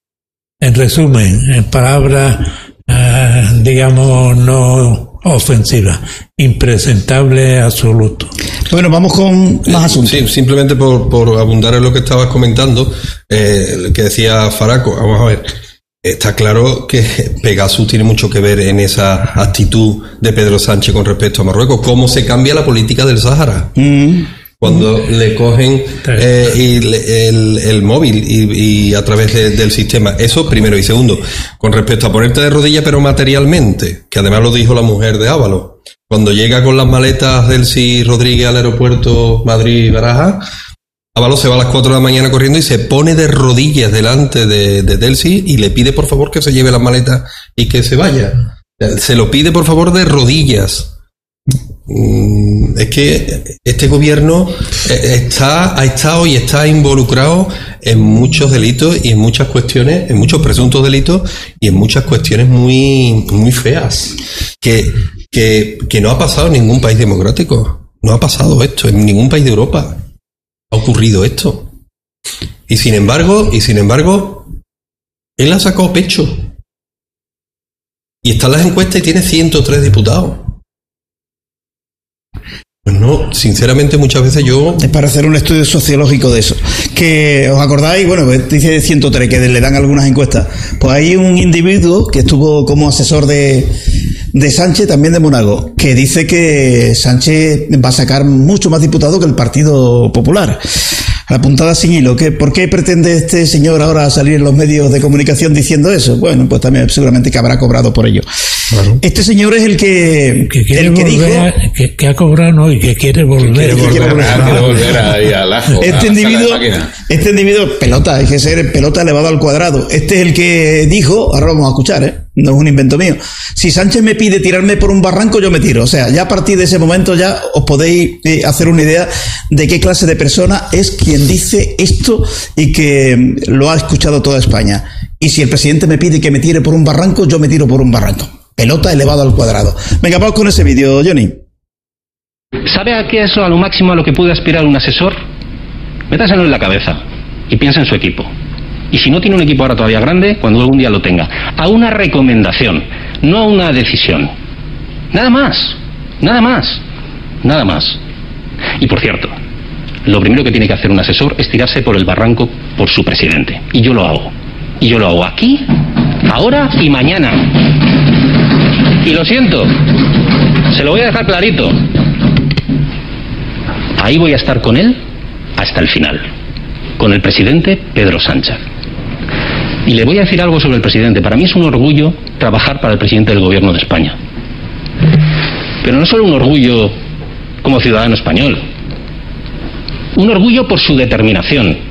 Speaker 4: En resumen, en palabras, eh, digamos, no ofensivas, impresentable absoluto.
Speaker 5: Bueno, vamos con más asuntos.
Speaker 3: Sí, simplemente por, por abundar en lo que estabas comentando, eh, que decía Faraco, vamos a ver. Está claro que Pegasus tiene mucho que ver en esa actitud de Pedro Sánchez con respecto a Marruecos. ¿Cómo se cambia la política del Sáhara? Mm. Cuando mm. le cogen eh, y le, el, el móvil y, y a través de, del sistema. Eso primero. Y segundo, con respecto a ponerte de rodillas, pero materialmente, que además lo dijo la mujer de Ábalos. Cuando llega con las maletas Delcy Rodríguez al aeropuerto Madrid-Barajas, Ábalos se va a las cuatro de la mañana corriendo y se pone de rodillas delante de, de Delcy y le pide por favor que se lleve las maletas y que se vaya. Se lo pide por favor de rodillas. Es que este gobierno está, ha estado y está involucrado en muchos delitos y en muchas cuestiones, en muchos presuntos delitos y en muchas cuestiones muy, muy feas. Que, que, que no ha pasado en ningún país democrático. No ha pasado esto en ningún país de Europa. Ha ocurrido esto. Y sin embargo, y sin embargo, él ha sacado pecho. Y están las encuestas y tiene ciento tres diputados. Pues no, sinceramente muchas veces yo...
Speaker 5: Es para hacer un estudio sociológico de eso. Que, ¿os acordáis? Bueno, dice ciento tres, que le dan algunas encuestas. Pues hay un individuo que estuvo como asesor de, de Sánchez, también de Monago, que dice que Sánchez va a sacar mucho más diputados que el Partido Popular. La puntada sin hilo. ¿Qué, ¿Por qué pretende este señor ahora salir en los medios de comunicación diciendo eso? Bueno, pues también seguramente que habrá cobrado por ello. Claro. Este señor es el que,
Speaker 4: que, quiere
Speaker 5: el que
Speaker 4: dijo... A, que, que ha cobrado, no, y que quiere volver.
Speaker 2: Que quiere volver, volver, a, quiere volver ahí al ajo.
Speaker 5: Este individuo, este individuo, pelota, hay que ser pelota elevado al cuadrado. Este es el que dijo, ahora vamos a escuchar, ¿eh? No es un invento mío. Si Sánchez me pide tirarme por un barranco, yo me tiro. O sea, ya a partir de ese momento ya os podéis eh, hacer una idea de qué clase de persona es quien dice esto y que lo ha escuchado toda España. Y si el presidente me pide que me tire por un barranco, yo me tiro por un barranco. Pelota elevado al cuadrado. Venga, vamos con ese vídeo, Johnny.
Speaker 8: ¿Sabe a qué es a lo máximo a lo que puede aspirar un asesor? Métaselo en la cabeza y piensa en su equipo. Y si no tiene un equipo ahora todavía grande, cuando algún día lo tenga, a una recomendación, no a una decisión. Nada más, nada más, nada más. Y por cierto, lo primero que tiene que hacer un asesor es tirarse por el barranco por su presidente. Y yo lo hago. Y yo lo hago aquí, ahora y mañana. Y lo siento, se lo voy a dejar clarito. Ahí voy a estar con él hasta el final, con el presidente Pedro Sánchez. Y le voy a decir algo sobre el presidente. Para mí es un orgullo trabajar para el presidente del gobierno de España. Pero no solo un orgullo como ciudadano español, un orgullo por su determinación.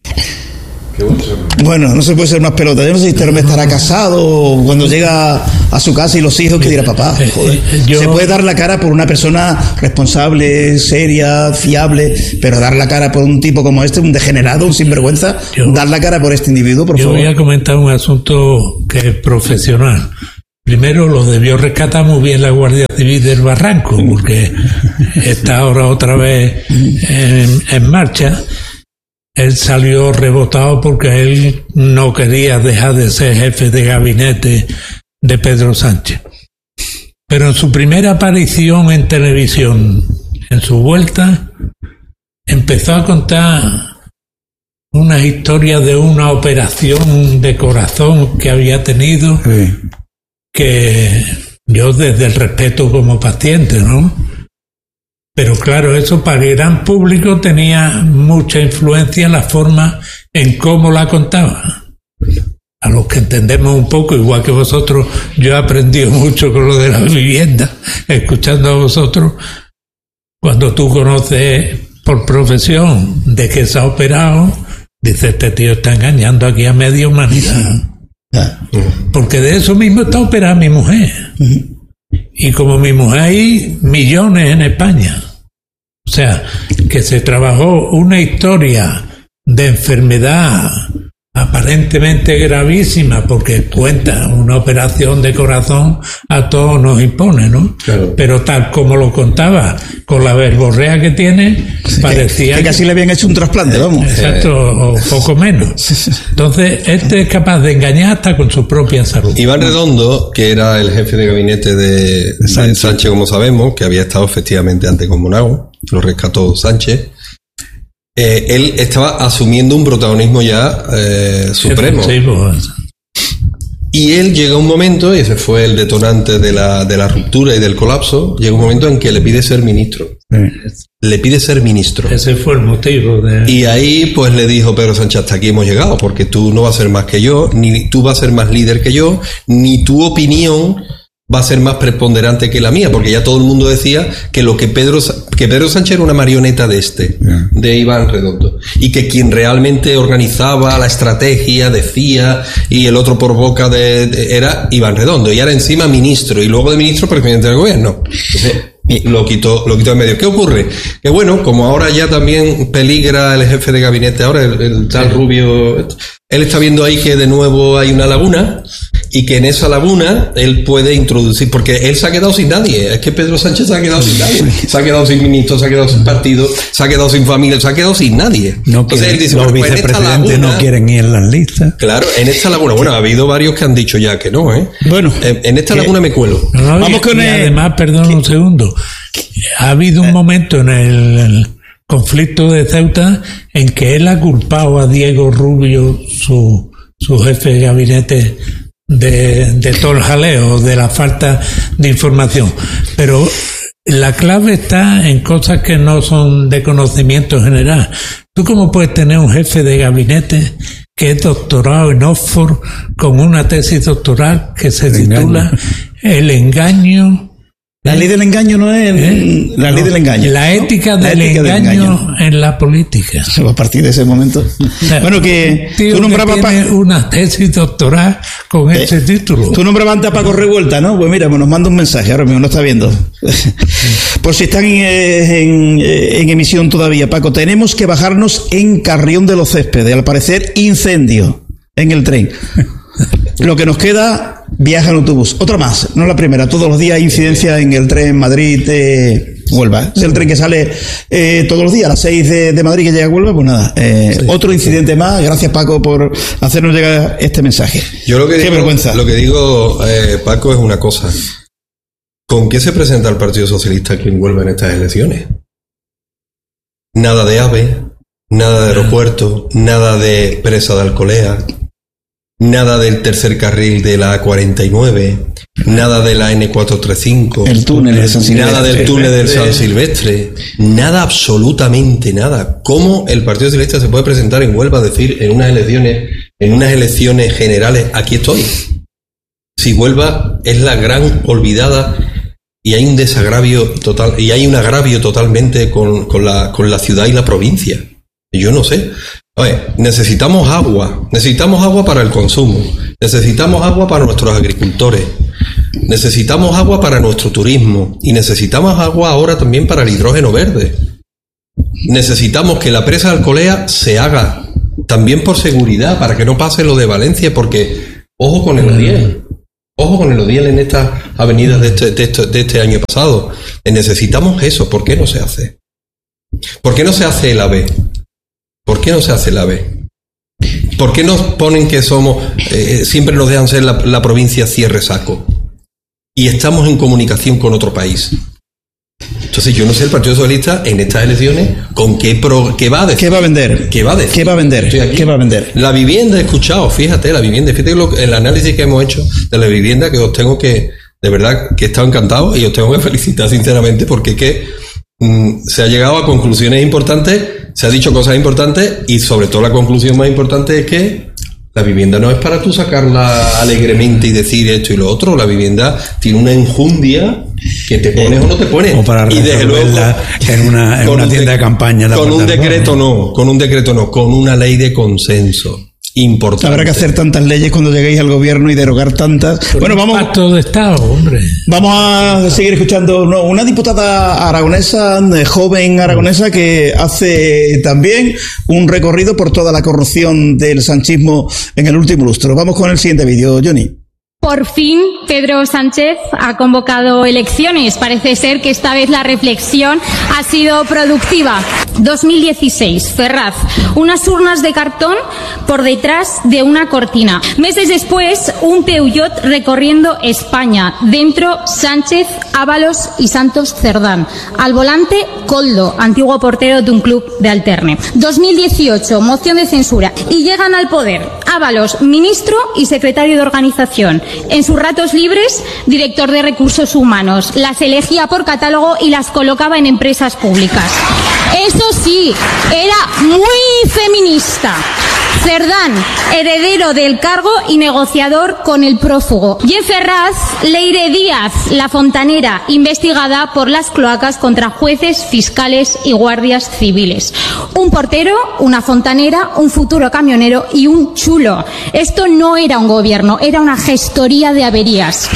Speaker 5: Bueno, no se puede ser más pelota. Yo no sé si este hombre estará casado o cuando llega a su casa y los hijos, que dirá papá, joder, yo, se puede dar la cara por una persona responsable, seria, fiable, pero dar la cara por un tipo como este, un degenerado, un sinvergüenza, yo, dar la cara por este individuo, por
Speaker 4: yo
Speaker 5: favor.
Speaker 4: Yo voy a comentar un asunto que es profesional. Primero, lo debió rescatar muy bien la Guardia Civil del Barranco, porque está ahora otra vez en, en marcha. Él salió rebotado porque él no quería dejar de ser jefe de gabinete de Pedro Sánchez. Pero en su primera aparición en televisión, en su vuelta, empezó a contar unas historias de una operación de corazón que había tenido, sí, que yo desde el respeto como paciente, ¿no? Pero claro, eso para el gran público tenía mucha influencia en la forma en cómo la contaba. A los que entendemos un poco, igual que vosotros, yo he aprendido mucho con lo de la vivienda, escuchando a vosotros. Cuando tú conoces por profesión de que se ha operado, dices, este tío está engañando aquí a media humanidad. Porque de eso mismo está operada mi mujer. Y como mi mujer hay millones en España. O sea, que se trabajó una historia de enfermedad aparentemente gravísima, porque cuenta una operación de corazón a todos nos impone, ¿no? Claro. Pero tal como lo contaba, con la verborrea que tiene, sí, parecía
Speaker 5: que, que casi que le habían hecho un trasplante, vamos.
Speaker 4: Exacto, o poco menos. Entonces, este es capaz de engañar hasta con su propia salud.
Speaker 3: Iván Redondo, que era el jefe de gabinete de, de Sánchez. Sánchez, como sabemos, que había estado efectivamente ante Comunao, lo rescató Sánchez. Eh, él estaba asumiendo un protagonismo ya eh, supremo. Sí, pues. Y él llega un momento, y ese fue el detonante de la, de la ruptura y del colapso, llega un momento en que le pide ser ministro. Sí. Le pide ser ministro.
Speaker 4: Ese fue el motivo de...
Speaker 3: Y ahí pues le dijo Pedro Sánchez, hasta aquí hemos llegado, porque tú no vas a ser más que yo, ni tú vas a ser más líder que yo, ni tu opinión va a ser más preponderante que la mía, porque ya todo el mundo decía que lo que Pedro que Pedro Sánchez era una marioneta de este, yeah. de Iván Redondo, y que quien realmente organizaba la estrategia, decía, y el otro por boca de, de era Iván Redondo, y ahora encima ministro, y luego de ministro presidente del gobierno. Entonces, lo quitó, lo quitó en medio. ¿Qué ocurre? Que bueno, como ahora ya también peligra el jefe de gabinete, ahora el, el tal Rubio, él está viendo ahí que de nuevo hay una laguna, y que en esa laguna él puede introducir, porque él se ha quedado sin nadie, es que Pedro Sánchez se ha quedado sin nadie, se ha quedado sin ministro, se ha quedado sin partido, se ha quedado sin familia, se ha quedado sin nadie.
Speaker 1: No Entonces él dice, los bueno, vicepresidentes laguna, no quieren ir en las listas.
Speaker 3: Claro, en esta laguna, bueno, ha habido varios que han dicho ya que no, ¿eh?
Speaker 5: Bueno,
Speaker 3: en, en esta que, laguna me cuelo.
Speaker 4: No, Vamos con el... Además, perdón que, un segundo, ha habido un momento en el, el conflicto de Ceuta en que él ha culpado a Diego Rubio, su, su jefe de gabinete, de, de todo el jaleo, de la falta de información. Pero la clave está en cosas que no son de conocimiento general. ¿Tú cómo puedes tener un jefe de gabinete que es doctorado en Oxford con una tesis doctoral que se el titula engaño. El engaño?
Speaker 5: La ley del engaño no es ¿Eh? la ley no, del engaño.
Speaker 4: La ética, ¿no? del, la ética engaño del engaño en la política.
Speaker 5: A partir de ese momento. O sea, bueno, que
Speaker 4: tú nombrabas pa... una tesis doctoral con eh, ese título.
Speaker 5: Tú nombrabas antes a Paco Revuelta, ¿no? Pues mira, pues nos manda un mensaje, ahora mismo lo está viendo. Por si están en, en, en emisión todavía, Paco, tenemos que bajarnos en Carrión de los Céspedes. Al parecer, incendio en el tren. Lo que nos queda, viaja en autobús. Otra más, no la primera. Todos los días hay incidencia en el tren Madrid-Huelva. Es el tren que sale eh, todos los días a las seis de, de Madrid, que llega a Huelva. Pues nada, eh, sí, otro incidente sí. más. Gracias, Paco, por hacernos llegar este mensaje.
Speaker 3: Yo lo que
Speaker 5: Qué
Speaker 3: digo,
Speaker 5: vergüenza.
Speaker 3: Lo que digo, eh, Paco, es una cosa. ¿Con qué se presenta el Partido Socialista aquí en Huelva en estas elecciones? Nada de AVE, nada de aeropuerto, nada de presa de Alcolea, nada del tercer carril de la A cuarenta y nueve, nada de la N cuatrocientos treinta y cinco,
Speaker 5: el túnel de San Silvestre,
Speaker 3: nada del túnel del San Silvestre, nada, absolutamente nada. ¿Cómo el Partido Socialista se puede presentar en Huelva a decir en unas elecciones, en unas elecciones generales, aquí estoy? Si Huelva es la gran olvidada y hay un desagravio total, y hay un agravio totalmente con, con la, con la ciudad y la provincia. Yo no sé. Oye, necesitamos agua, necesitamos agua para el consumo, necesitamos agua para nuestros agricultores, Necesitamos agua para nuestro turismo y necesitamos agua ahora también para el hidrógeno verde. Necesitamos que la presa de Alcolea se haga también por seguridad, para que no pase lo de Valencia, porque ojo con el Odiel, ojo con el Odiel en estas avenidas de este, de este, de este año pasado. Necesitamos eso. ¿Por qué no se hace? ¿Por qué no se hace el AVE? ¿Por qué no se hace el AVE? ¿Por qué nos ponen que somos, eh, siempre nos dejan ser la, la provincia cierre saco? Y estamos en comunicación con otro país. Entonces yo no sé el Partido Socialista en estas elecciones con qué, pro, qué va a decir.
Speaker 5: ¿Qué va a vender?
Speaker 3: ¿Qué va a decir?
Speaker 5: ¿Qué va a vender? ¿Qué va a vender?
Speaker 3: La vivienda, he escuchado, fíjate, la vivienda, fíjate lo, el análisis que hemos hecho de la vivienda, que os tengo que, de verdad, que he estado encantado y os tengo que felicitar sinceramente, porque es que mmm, se ha llegado a conclusiones importantes, se ha dicho cosas importantes y sobre todo la conclusión más importante es que la vivienda no es para tú sacarla alegremente y decir esto y lo otro. La vivienda tiene una enjundia que te pones o no te pones.
Speaker 1: O para
Speaker 3: y desde luego
Speaker 1: en una, en una tienda de, de campaña.
Speaker 3: Con un decreto no, con un decreto no, con una ley de consenso. Importante.
Speaker 5: Habrá que hacer tantas leyes cuando lleguéis al gobierno y derogar tantas.
Speaker 4: Por
Speaker 5: bueno, vamos.
Speaker 4: Pacto de Estado, hombre.
Speaker 5: Vamos a seguir escuchando no, una diputada aragonesa, joven aragonesa, que hace también un recorrido por toda la corrupción del sanchismo en el último lustro. Vamos con el siguiente vídeo, Johnny.
Speaker 9: Por fin, Pedro Sánchez ha convocado elecciones. Parece ser que esta vez la reflexión ha sido productiva. dos mil dieciséis, Ferraz. Unas urnas de cartón por detrás de una cortina. Meses después, un Peugeot recorriendo España. Dentro, Sánchez, Ábalos y Santos Cerdán. Al volante, Koldo, antiguo portero de un club de Alterne. dos mil dieciocho, moción de censura. Y llegan al poder. Ábalos, ministro y secretario de organización. En sus ratos libres, director de recursos humanos. Las elegía por catálogo y las colocaba en empresas públicas. Eso sí, era muy feminista. Cerdán, heredero del cargo y negociador con el prófugo. Y en Ferraz, Leire Díaz, la fontanera, investigada por las cloacas contra jueces, fiscales y guardias civiles. Un portero, una fontanera, un futuro camionero y un chulo. Esto no era un gobierno, era una gestoría de averías.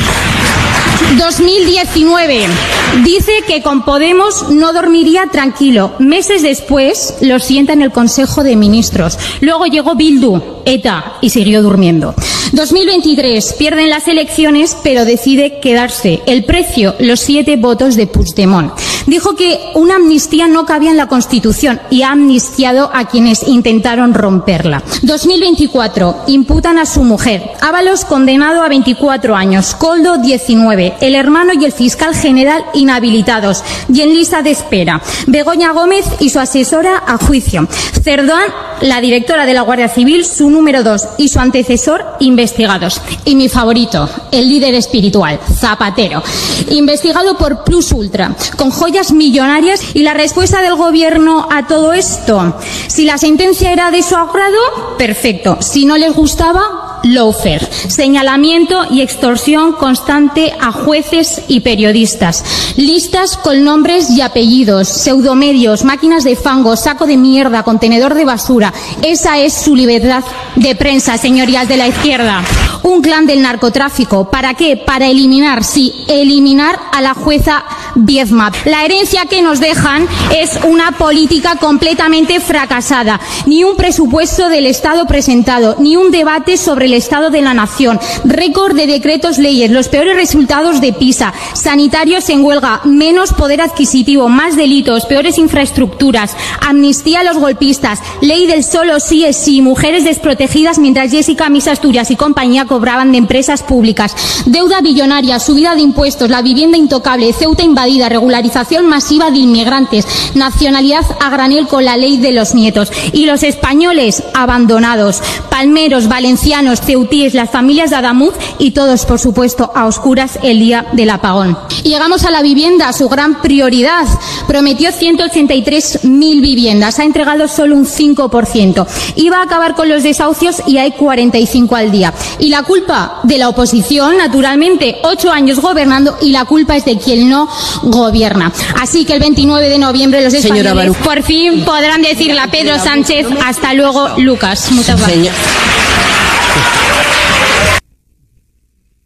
Speaker 9: dos mil diecinueve. Dice que con Podemos no dormiría tranquilo. Meses después lo sienta en el Consejo de Ministros. Luego llegó Bildu, ETA, y siguió durmiendo. dos mil veintitrés. Pierden las elecciones, pero decide quedarse. El precio, los siete votos de Puigdemont. Dijo que una amnistía no cabía en la Constitución y ha amnistiado a quienes intentaron romperla. dos mil veinticuatro. Imputan a su mujer. Ábalos condenado a veinticuatro años. Koldo, diecinueve. El hermano y el fiscal general inhabilitados y en lista de espera. Begoña Gómez y su asesora a juicio. Cerdán, la directora de la Guardia Civil, su número dos y su antecesor investigados. Y mi favorito, el líder espiritual, Zapatero, investigado por Plus Ultra, con joyas millonarias. Y la respuesta del gobierno a todo esto: si la sentencia era de su agrado, perfecto. Si no les gustaba, lawfare. Señalamiento y extorsión constante a jueces y periodistas. Listas con nombres y apellidos, pseudomedios, máquinas de fango, saco de mierda, contenedor de basura. Esa es su libertad de prensa, señorías de la izquierda. Un clan del narcotráfico. ¿Para qué? Para eliminar, sí, eliminar a la jueza Viezma. La herencia que nos dejan es una política completamente fracasada. Ni un presupuesto del Estado presentado, ni un debate sobre el Estado de la Nación. Récord de decretos leyes, los peores resultados de PISA. Sanitarios en huelga, menos poder adquisitivo, más delitos, peores infraestructuras. Amnistía a los golpistas. Ley del solo sí es sí. Mujeres desprotegidas mientras Jessica, Miss Asturias y compañía cobraban de empresas públicas. Deuda billonaria, subida de impuestos, la vivienda intocable, Ceuta invadida, regularización masiva de inmigrantes, nacionalidad a granel con la ley de los nietos. Y los españoles abandonados. Palmeros, valencianos, ceutíes, las familias de Adamuz y todos, por supuesto, a oscuras el día del apagón. Y llegamos a la vivienda, su gran prioridad. Prometió ciento ochenta y tres mil viviendas, ha entregado solo un cinco por ciento. Iba a acabar con los desahucios y hay cuarenta y cinco al día. Y la culpa de la oposición, naturalmente, ocho años gobernando, y la culpa es de quien no gobierna. Así que el veintinueve de noviembre los españoles por fin podrán decirle a Pedro Sánchez: hasta luego, Lucas. Muchas gracias.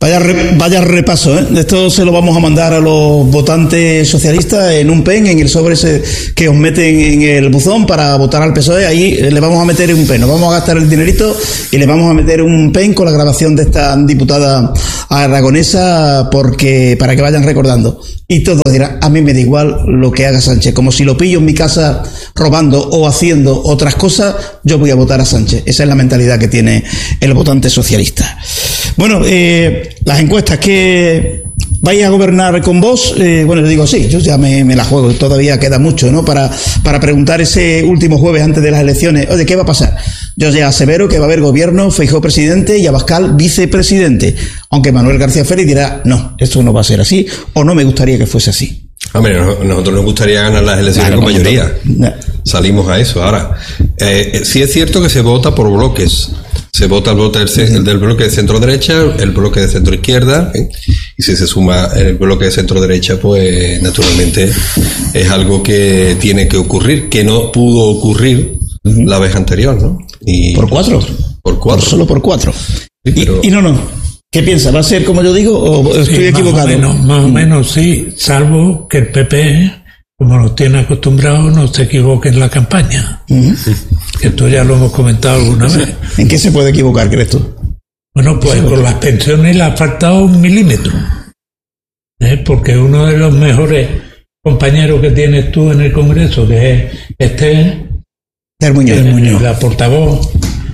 Speaker 5: Vaya, re, vaya repaso, ¿eh? Esto se lo vamos a mandar a los votantes socialistas en un pen, en el sobre ese que os meten en el buzón para votar al P S O E. Ahí le vamos a meter un pen, nos vamos a gastar el dinerito y le vamos a meter un pen con la grabación de esta diputada aragonesa, porque para que vayan recordando. Y todos dirán, a mí me da igual lo que haga Sánchez, como si lo pillo en mi casa robando o haciendo otras cosas, yo voy a votar a Sánchez. Esa es la mentalidad que tiene el votante socialista. Bueno, eh, las encuestas, que vais a gobernar con vos, eh, bueno, yo digo sí, yo ya me, me la juego, todavía queda mucho, ¿no? Para, para preguntar ese último jueves antes de las elecciones, oye, ¿qué va a pasar? Yo ya asevero que va a haber gobierno, Feijóo presidente y Abascal vicepresidente, aunque Manuel García Félix dirá, no, esto no va a ser así, o no me gustaría que fuese así. Hombre,
Speaker 3: a nosotros nos gustaría ganar las elecciones claro, con mayoría. No. Salimos a eso. Ahora, eh, sí es cierto que se vota por bloques. Se vota el, voto del, el del bloque de centro-derecha, el bloque de centro-izquierda, ¿eh? Y si se suma el bloque de centro-derecha, pues naturalmente es algo que tiene que ocurrir, que no pudo ocurrir uh-huh. la vez anterior, ¿no? Y
Speaker 5: ¿Por cuatro?
Speaker 3: Por cuatro.
Speaker 5: Por solo por cuatro.
Speaker 3: Sí, pero...
Speaker 5: y, y no, no. ¿Qué piensa? ¿Va a ser como yo digo o estoy
Speaker 4: sí,
Speaker 5: equivocado?
Speaker 4: Más o menos, más o menos sí, salvo que el P P, como nos tiene acostumbrados, no se equivoque en la campaña. Uh-huh. Esto ya lo hemos comentado alguna vez.
Speaker 5: ¿En qué se puede equivocar, crees tú?
Speaker 4: Bueno, pues con las pensiones le ha faltado un milímetro. ¿Eh? Porque uno de los mejores compañeros que tienes tú en el Congreso, que es este,
Speaker 5: el Muñoz,
Speaker 4: el Muñoz, la portavoz.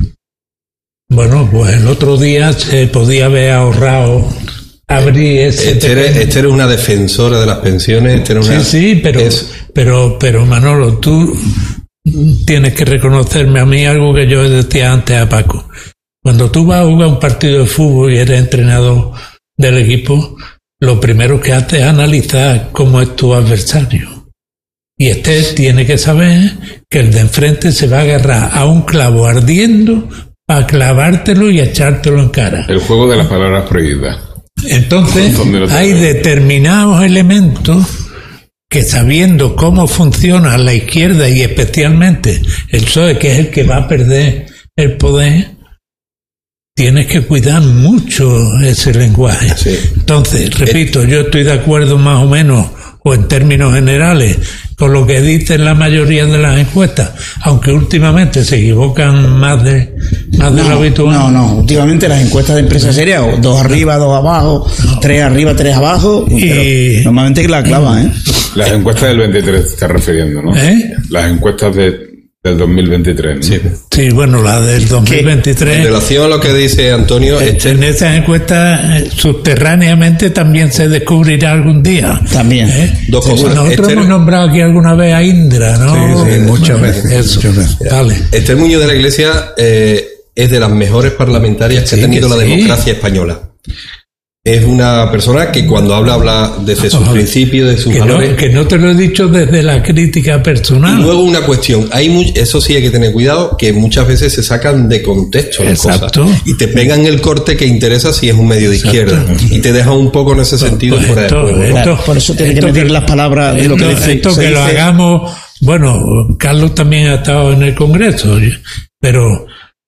Speaker 4: Bueno, pues el otro día se podía haber ahorrado abrir ese...
Speaker 3: Esther, Esther es una defensora de las pensiones. Esther una,
Speaker 4: sí, sí, pero, es... pero, pero Manolo, tú tienes que reconocerme a mí algo que yo decía antes a Paco. Cuando tú vas a jugar un partido de fútbol y eres entrenador del equipo, lo primero que haces es analizar cómo es tu adversario. Y este tiene que saber que el de enfrente se va a agarrar a un clavo ardiendo para clavártelo y echártelo en cara.
Speaker 2: El juego de las palabras prohibidas.
Speaker 4: Entonces, hay determinados elementos que, sabiendo cómo funciona la izquierda y especialmente el P S O E, que es el que va a perder el poder, tienes que cuidar mucho ese lenguaje. Sí. Entonces, repito, yo estoy de acuerdo más o menos, o en términos generales, con lo que dicen la mayoría de las encuestas, aunque últimamente se equivocan más de más de
Speaker 5: no,
Speaker 4: lo habitual.
Speaker 5: No, no, últimamente las encuestas de empresa seria, dos arriba, dos abajo, no. tres arriba, tres abajo, y normalmente la clavan, ¿eh?
Speaker 2: Las encuestas del veintitrés te estás refiriendo, ¿no?
Speaker 4: ¿Eh?
Speaker 2: Las encuestas de del dos mil veintitrés, ¿no?
Speaker 4: Sí, sí, bueno, la del dos mil veintitrés.
Speaker 3: En relación a lo que dice Antonio,
Speaker 4: este... en esas encuestas eh, subterráneamente también se descubrirá algún día.
Speaker 5: También.
Speaker 4: ¿Eh?
Speaker 3: Dos cosas.
Speaker 4: Nosotros
Speaker 3: Esther...
Speaker 4: hemos nombrado aquí alguna vez a Indra, ¿no?
Speaker 3: Sí, sí, muchas veces.
Speaker 4: Eso. Muchas veces. Vale.
Speaker 3: Esther Muñoz de la Iglesia eh, es de las mejores parlamentarias que sí, ha tenido la sí. democracia española. Es una persona que cuando habla, habla desde sus principios, de sus
Speaker 4: que
Speaker 3: valores.
Speaker 4: No, que no te lo he dicho desde la crítica personal.
Speaker 3: Y luego una cuestión, hay muy, eso sí hay que tener cuidado, que muchas veces se sacan de contexto las
Speaker 4: Exacto.
Speaker 3: cosas. Y te pegan el corte que interesa si es un medio de izquierda. Exacto. Y te dejan un poco en ese sentido
Speaker 4: pues
Speaker 3: fuera
Speaker 4: esto,
Speaker 3: de juego.
Speaker 4: Esto,
Speaker 5: por eso tiene que medir que, las palabras de
Speaker 4: esto,
Speaker 5: lo que dice.
Speaker 4: Esto que lo hagamos, bueno, Carlos también ha estado en el Congreso, pero...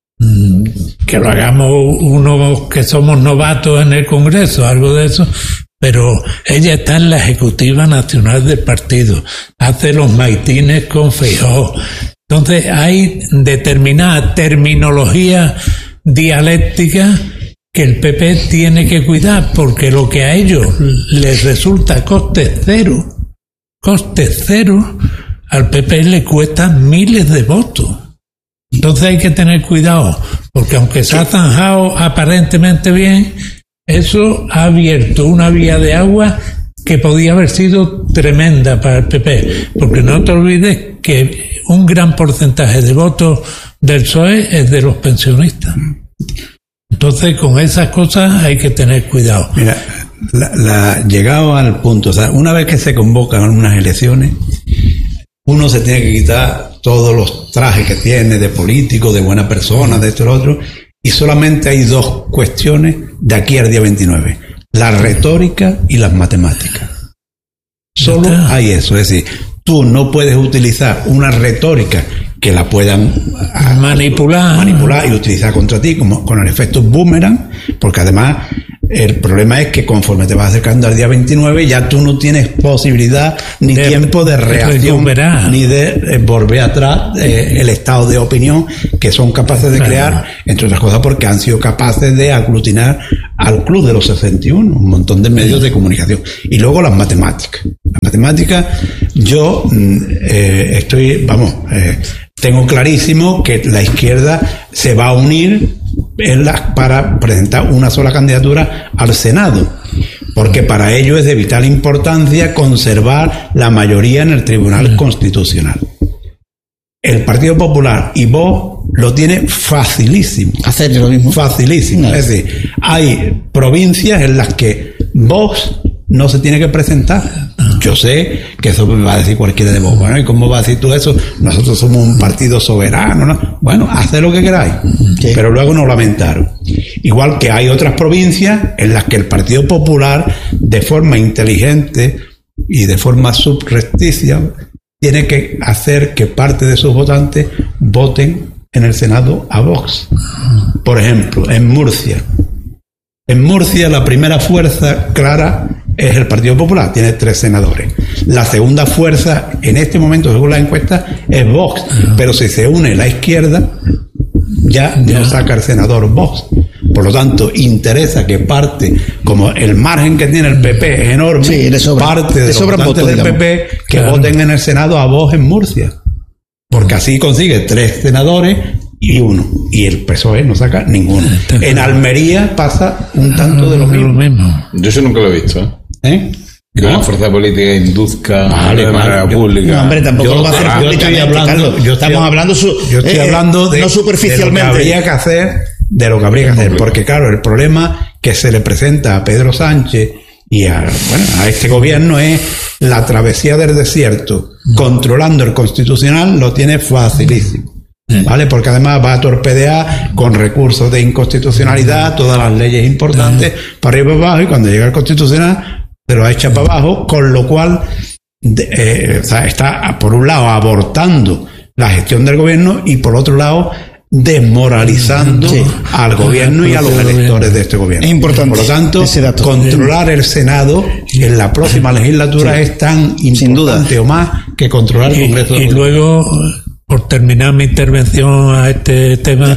Speaker 4: que lo hagamos uno que somos novatos en el Congreso, algo de eso, pero ella está en la Ejecutiva Nacional del partido, hace los maitines con Feijóo. Entonces hay determinada terminología dialéctica que el P P tiene que cuidar, porque lo que a ellos les resulta coste cero, coste cero, al P P le cuesta miles de votos. Entonces hay que tener cuidado, porque aunque se ha zanjado aparentemente bien, eso ha abierto una vía de agua que podía haber sido tremenda para el P P, porque no te olvides que un gran porcentaje de votos del P S O E es de los pensionistas. Entonces con esas cosas hay que tener cuidado.
Speaker 1: Mira, la, la, llegado al punto, o sea, una vez que se convocan unas elecciones, uno se tiene que quitar todos los trajes que tiene de político, de buena persona, de esto y lo otro, y solamente hay dos cuestiones de aquí al día veintinueve: la retórica y las matemáticas. Solo hay eso, es decir, tú no puedes utilizar una retórica que la puedan
Speaker 4: manipular,
Speaker 1: manipular y utilizar contra ti como con el efecto boomerang, porque además El problema es que conforme te vas acercando al día veintinueve ya tú no tienes posibilidad ni de, tiempo de reacción de ni de eh, volver atrás eh, el estado de opinión que son capaces de claro. crear, entre otras cosas porque han sido capaces de aglutinar al club de los sesenta y uno, un montón de medios de comunicación. Y luego las matemáticas. Las matemáticas, yo eh, estoy, vamos, eh, tengo clarísimo que la izquierda se va a unir en la, para presentar una sola candidatura al Senado, porque para ello es de vital importancia conservar la mayoría en el Tribunal Constitucional. El Partido Popular y Vox lo tiene facilísimo.
Speaker 5: Hacer lo mismo.
Speaker 1: Facilísimo. No. Es decir, hay provincias en las que Vox no se tiene que presentar. Yo sé que eso me va a decir cualquiera de vos. Bueno, ¿y cómo va a decir tú eso? Nosotros somos un partido soberano, ¿no? Bueno, haced lo que queráis. Sí. Pero luego nos lamentaron. Igual que hay otras provincias en las que el Partido Popular, de forma inteligente y de forma subrepticia, tiene que hacer que parte de sus votantes voten en el Senado a Vox. Por ejemplo, en Murcia. En Murcia la primera fuerza clara es el Partido Popular, tiene tres senadores. La segunda fuerza, en este momento, según las encuestas, es Vox. Pero si se une la izquierda, ya no saca el senador Vox. Por lo tanto, interesa que parte, como el margen que tiene el P P es enorme, sí, le sobra, parte de los votantes votos, del digamos. P P que claro. voten en el Senado a Vox en Murcia. Porque así consigue tres senadores y uno. Y el P S O E no saca ninguno. En Almería pasa un tanto de lo mismo.
Speaker 2: Yo eso nunca lo he visto, ¿eh?
Speaker 1: ¿Eh?
Speaker 2: Que una fuerza política induzca vale, de manera vale. pública.
Speaker 5: No, hombre, tampoco yo, lo va a hacer ah, yo estoy hablando, yo Estamos estoy, hablando su,
Speaker 1: yo estoy eh, hablando de,
Speaker 5: no superficialmente.
Speaker 1: de lo que habría que hacer, de lo que habría que hacer, porque claro, el problema que se le presenta a Pedro Sánchez y a, bueno, a este gobierno es la travesía del desierto, controlando el constitucional lo tiene facilísimo. ¿Vale? Porque además va a torpedear con recursos de inconstitucionalidad todas las leyes importantes para arriba y para abajo, y cuando llega el constitucional se lo echa para abajo, con lo cual eh, o sea, está por un lado abortando la gestión del gobierno y por otro lado desmoralizando sí. al gobierno y a los electores de este gobierno.
Speaker 5: Es importante.
Speaker 1: Por lo tanto, controlar el Senado en la próxima legislatura sí. es tan importante o más que controlar el Congreso.
Speaker 4: Y, y luego, por terminar mi intervención a este tema,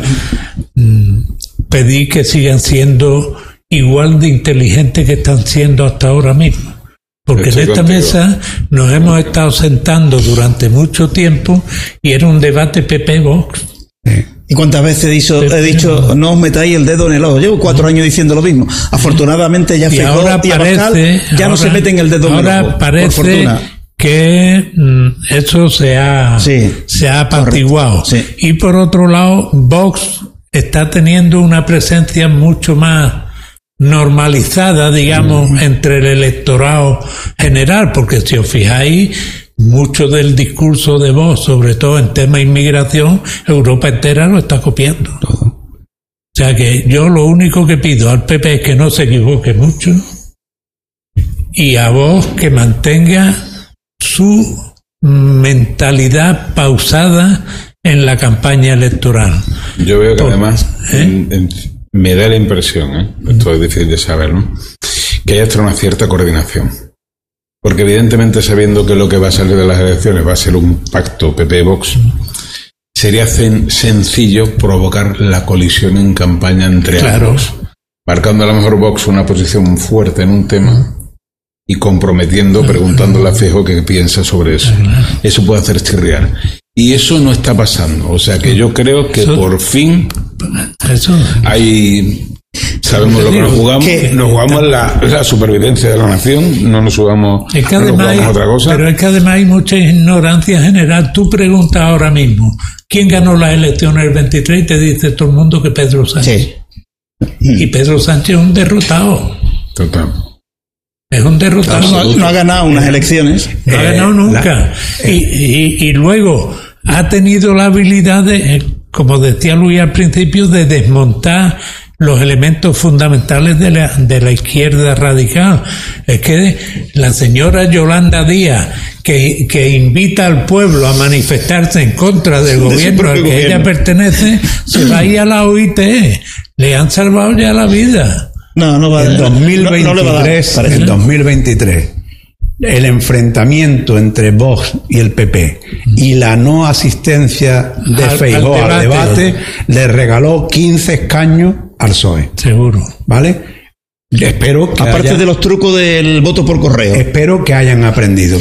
Speaker 4: pedí que sigan siendo igual de inteligentes que están siendo hasta ahora mismo. Porque Estoy en esta contigo. mesa nos hemos estado sentando durante mucho tiempo y era un debate P P-Vox.
Speaker 5: Sí. ¿Y cuántas veces he dicho, he dicho no os metáis el dedo en el ojo? Llevo cuatro años diciendo lo mismo. Afortunadamente ya Feijóo y Abascal ya ahora, no se meten el dedo en el ojo.
Speaker 4: Ahora parece por fortuna. que mm, eso se ha, sí, se ha apaciguado. Sí. Y por otro lado, Vox está teniendo una presencia mucho más normalizada, digamos, mm. entre el electorado general, porque si os fijáis, mucho del discurso de Vox, sobre todo en tema de inmigración, Europa entera lo está copiando. Todo. O sea que yo lo único que pido al P P es que no se equivoque mucho y a Vox que mantenga su mentalidad pausada en la campaña electoral.
Speaker 2: Yo veo que Por, además ¿eh? en, en, me da la impresión, ¿eh? esto es difícil de saber, ¿no?, que hay hasta una cierta coordinación. Porque evidentemente, sabiendo que lo que va a salir de las elecciones va a ser un pacto P P-Vox, sería sen- sencillo provocar la colisión en campaña entre claro. ambos, marcando a lo mejor Vox una posición fuerte en un tema y comprometiendo, preguntándole a Feijóo qué piensa sobre eso. Eso puede hacer chirriar. Y eso no está pasando. O sea que yo creo que eso, por fin
Speaker 4: eso,
Speaker 2: hay... Sabemos lo que nos jugamos, que nos jugamos la, la supervivencia de la nación, no nos jugamos,
Speaker 4: es que
Speaker 2: no
Speaker 4: además
Speaker 2: nos jugamos
Speaker 4: hay,
Speaker 2: otra cosa.
Speaker 4: Pero es que además hay mucha ignorancia general. Tú preguntas ahora mismo quién ganó las elecciones el veintitrés y te dice todo el mundo que Pedro Sánchez. Sí. Y Pedro Sánchez es un derrotado.
Speaker 2: Total.
Speaker 4: Es un derrotado.
Speaker 5: No, no ha ganado unas elecciones.
Speaker 4: No ha ganado eh, nunca. La, eh. y, y, y luego ha tenido la habilidad de, como decía Luis al principio, de desmontar los elementos fundamentales de la, de la izquierda radical. Es que la señora Yolanda Díaz, que, que invita al pueblo a manifestarse en contra del de gobierno al que gobierno. ella pertenece, se va a ir a la O I T. Le han salvado ya la vida.
Speaker 5: No, no va
Speaker 1: en dos mil veintitrés,
Speaker 5: no, no le va a dar,
Speaker 1: en dos mil veintitrés, el enfrentamiento entre Vox y el P P y la no asistencia de
Speaker 4: Al-
Speaker 1: Feijóo
Speaker 4: al
Speaker 1: al
Speaker 4: debate.
Speaker 1: debate le regaló quince escaños al P S O E.
Speaker 4: Seguro.
Speaker 1: ¿Vale? Espero que
Speaker 5: Aparte
Speaker 1: haya-
Speaker 5: de los trucos del voto por correo.
Speaker 1: espero que hayan aprendido.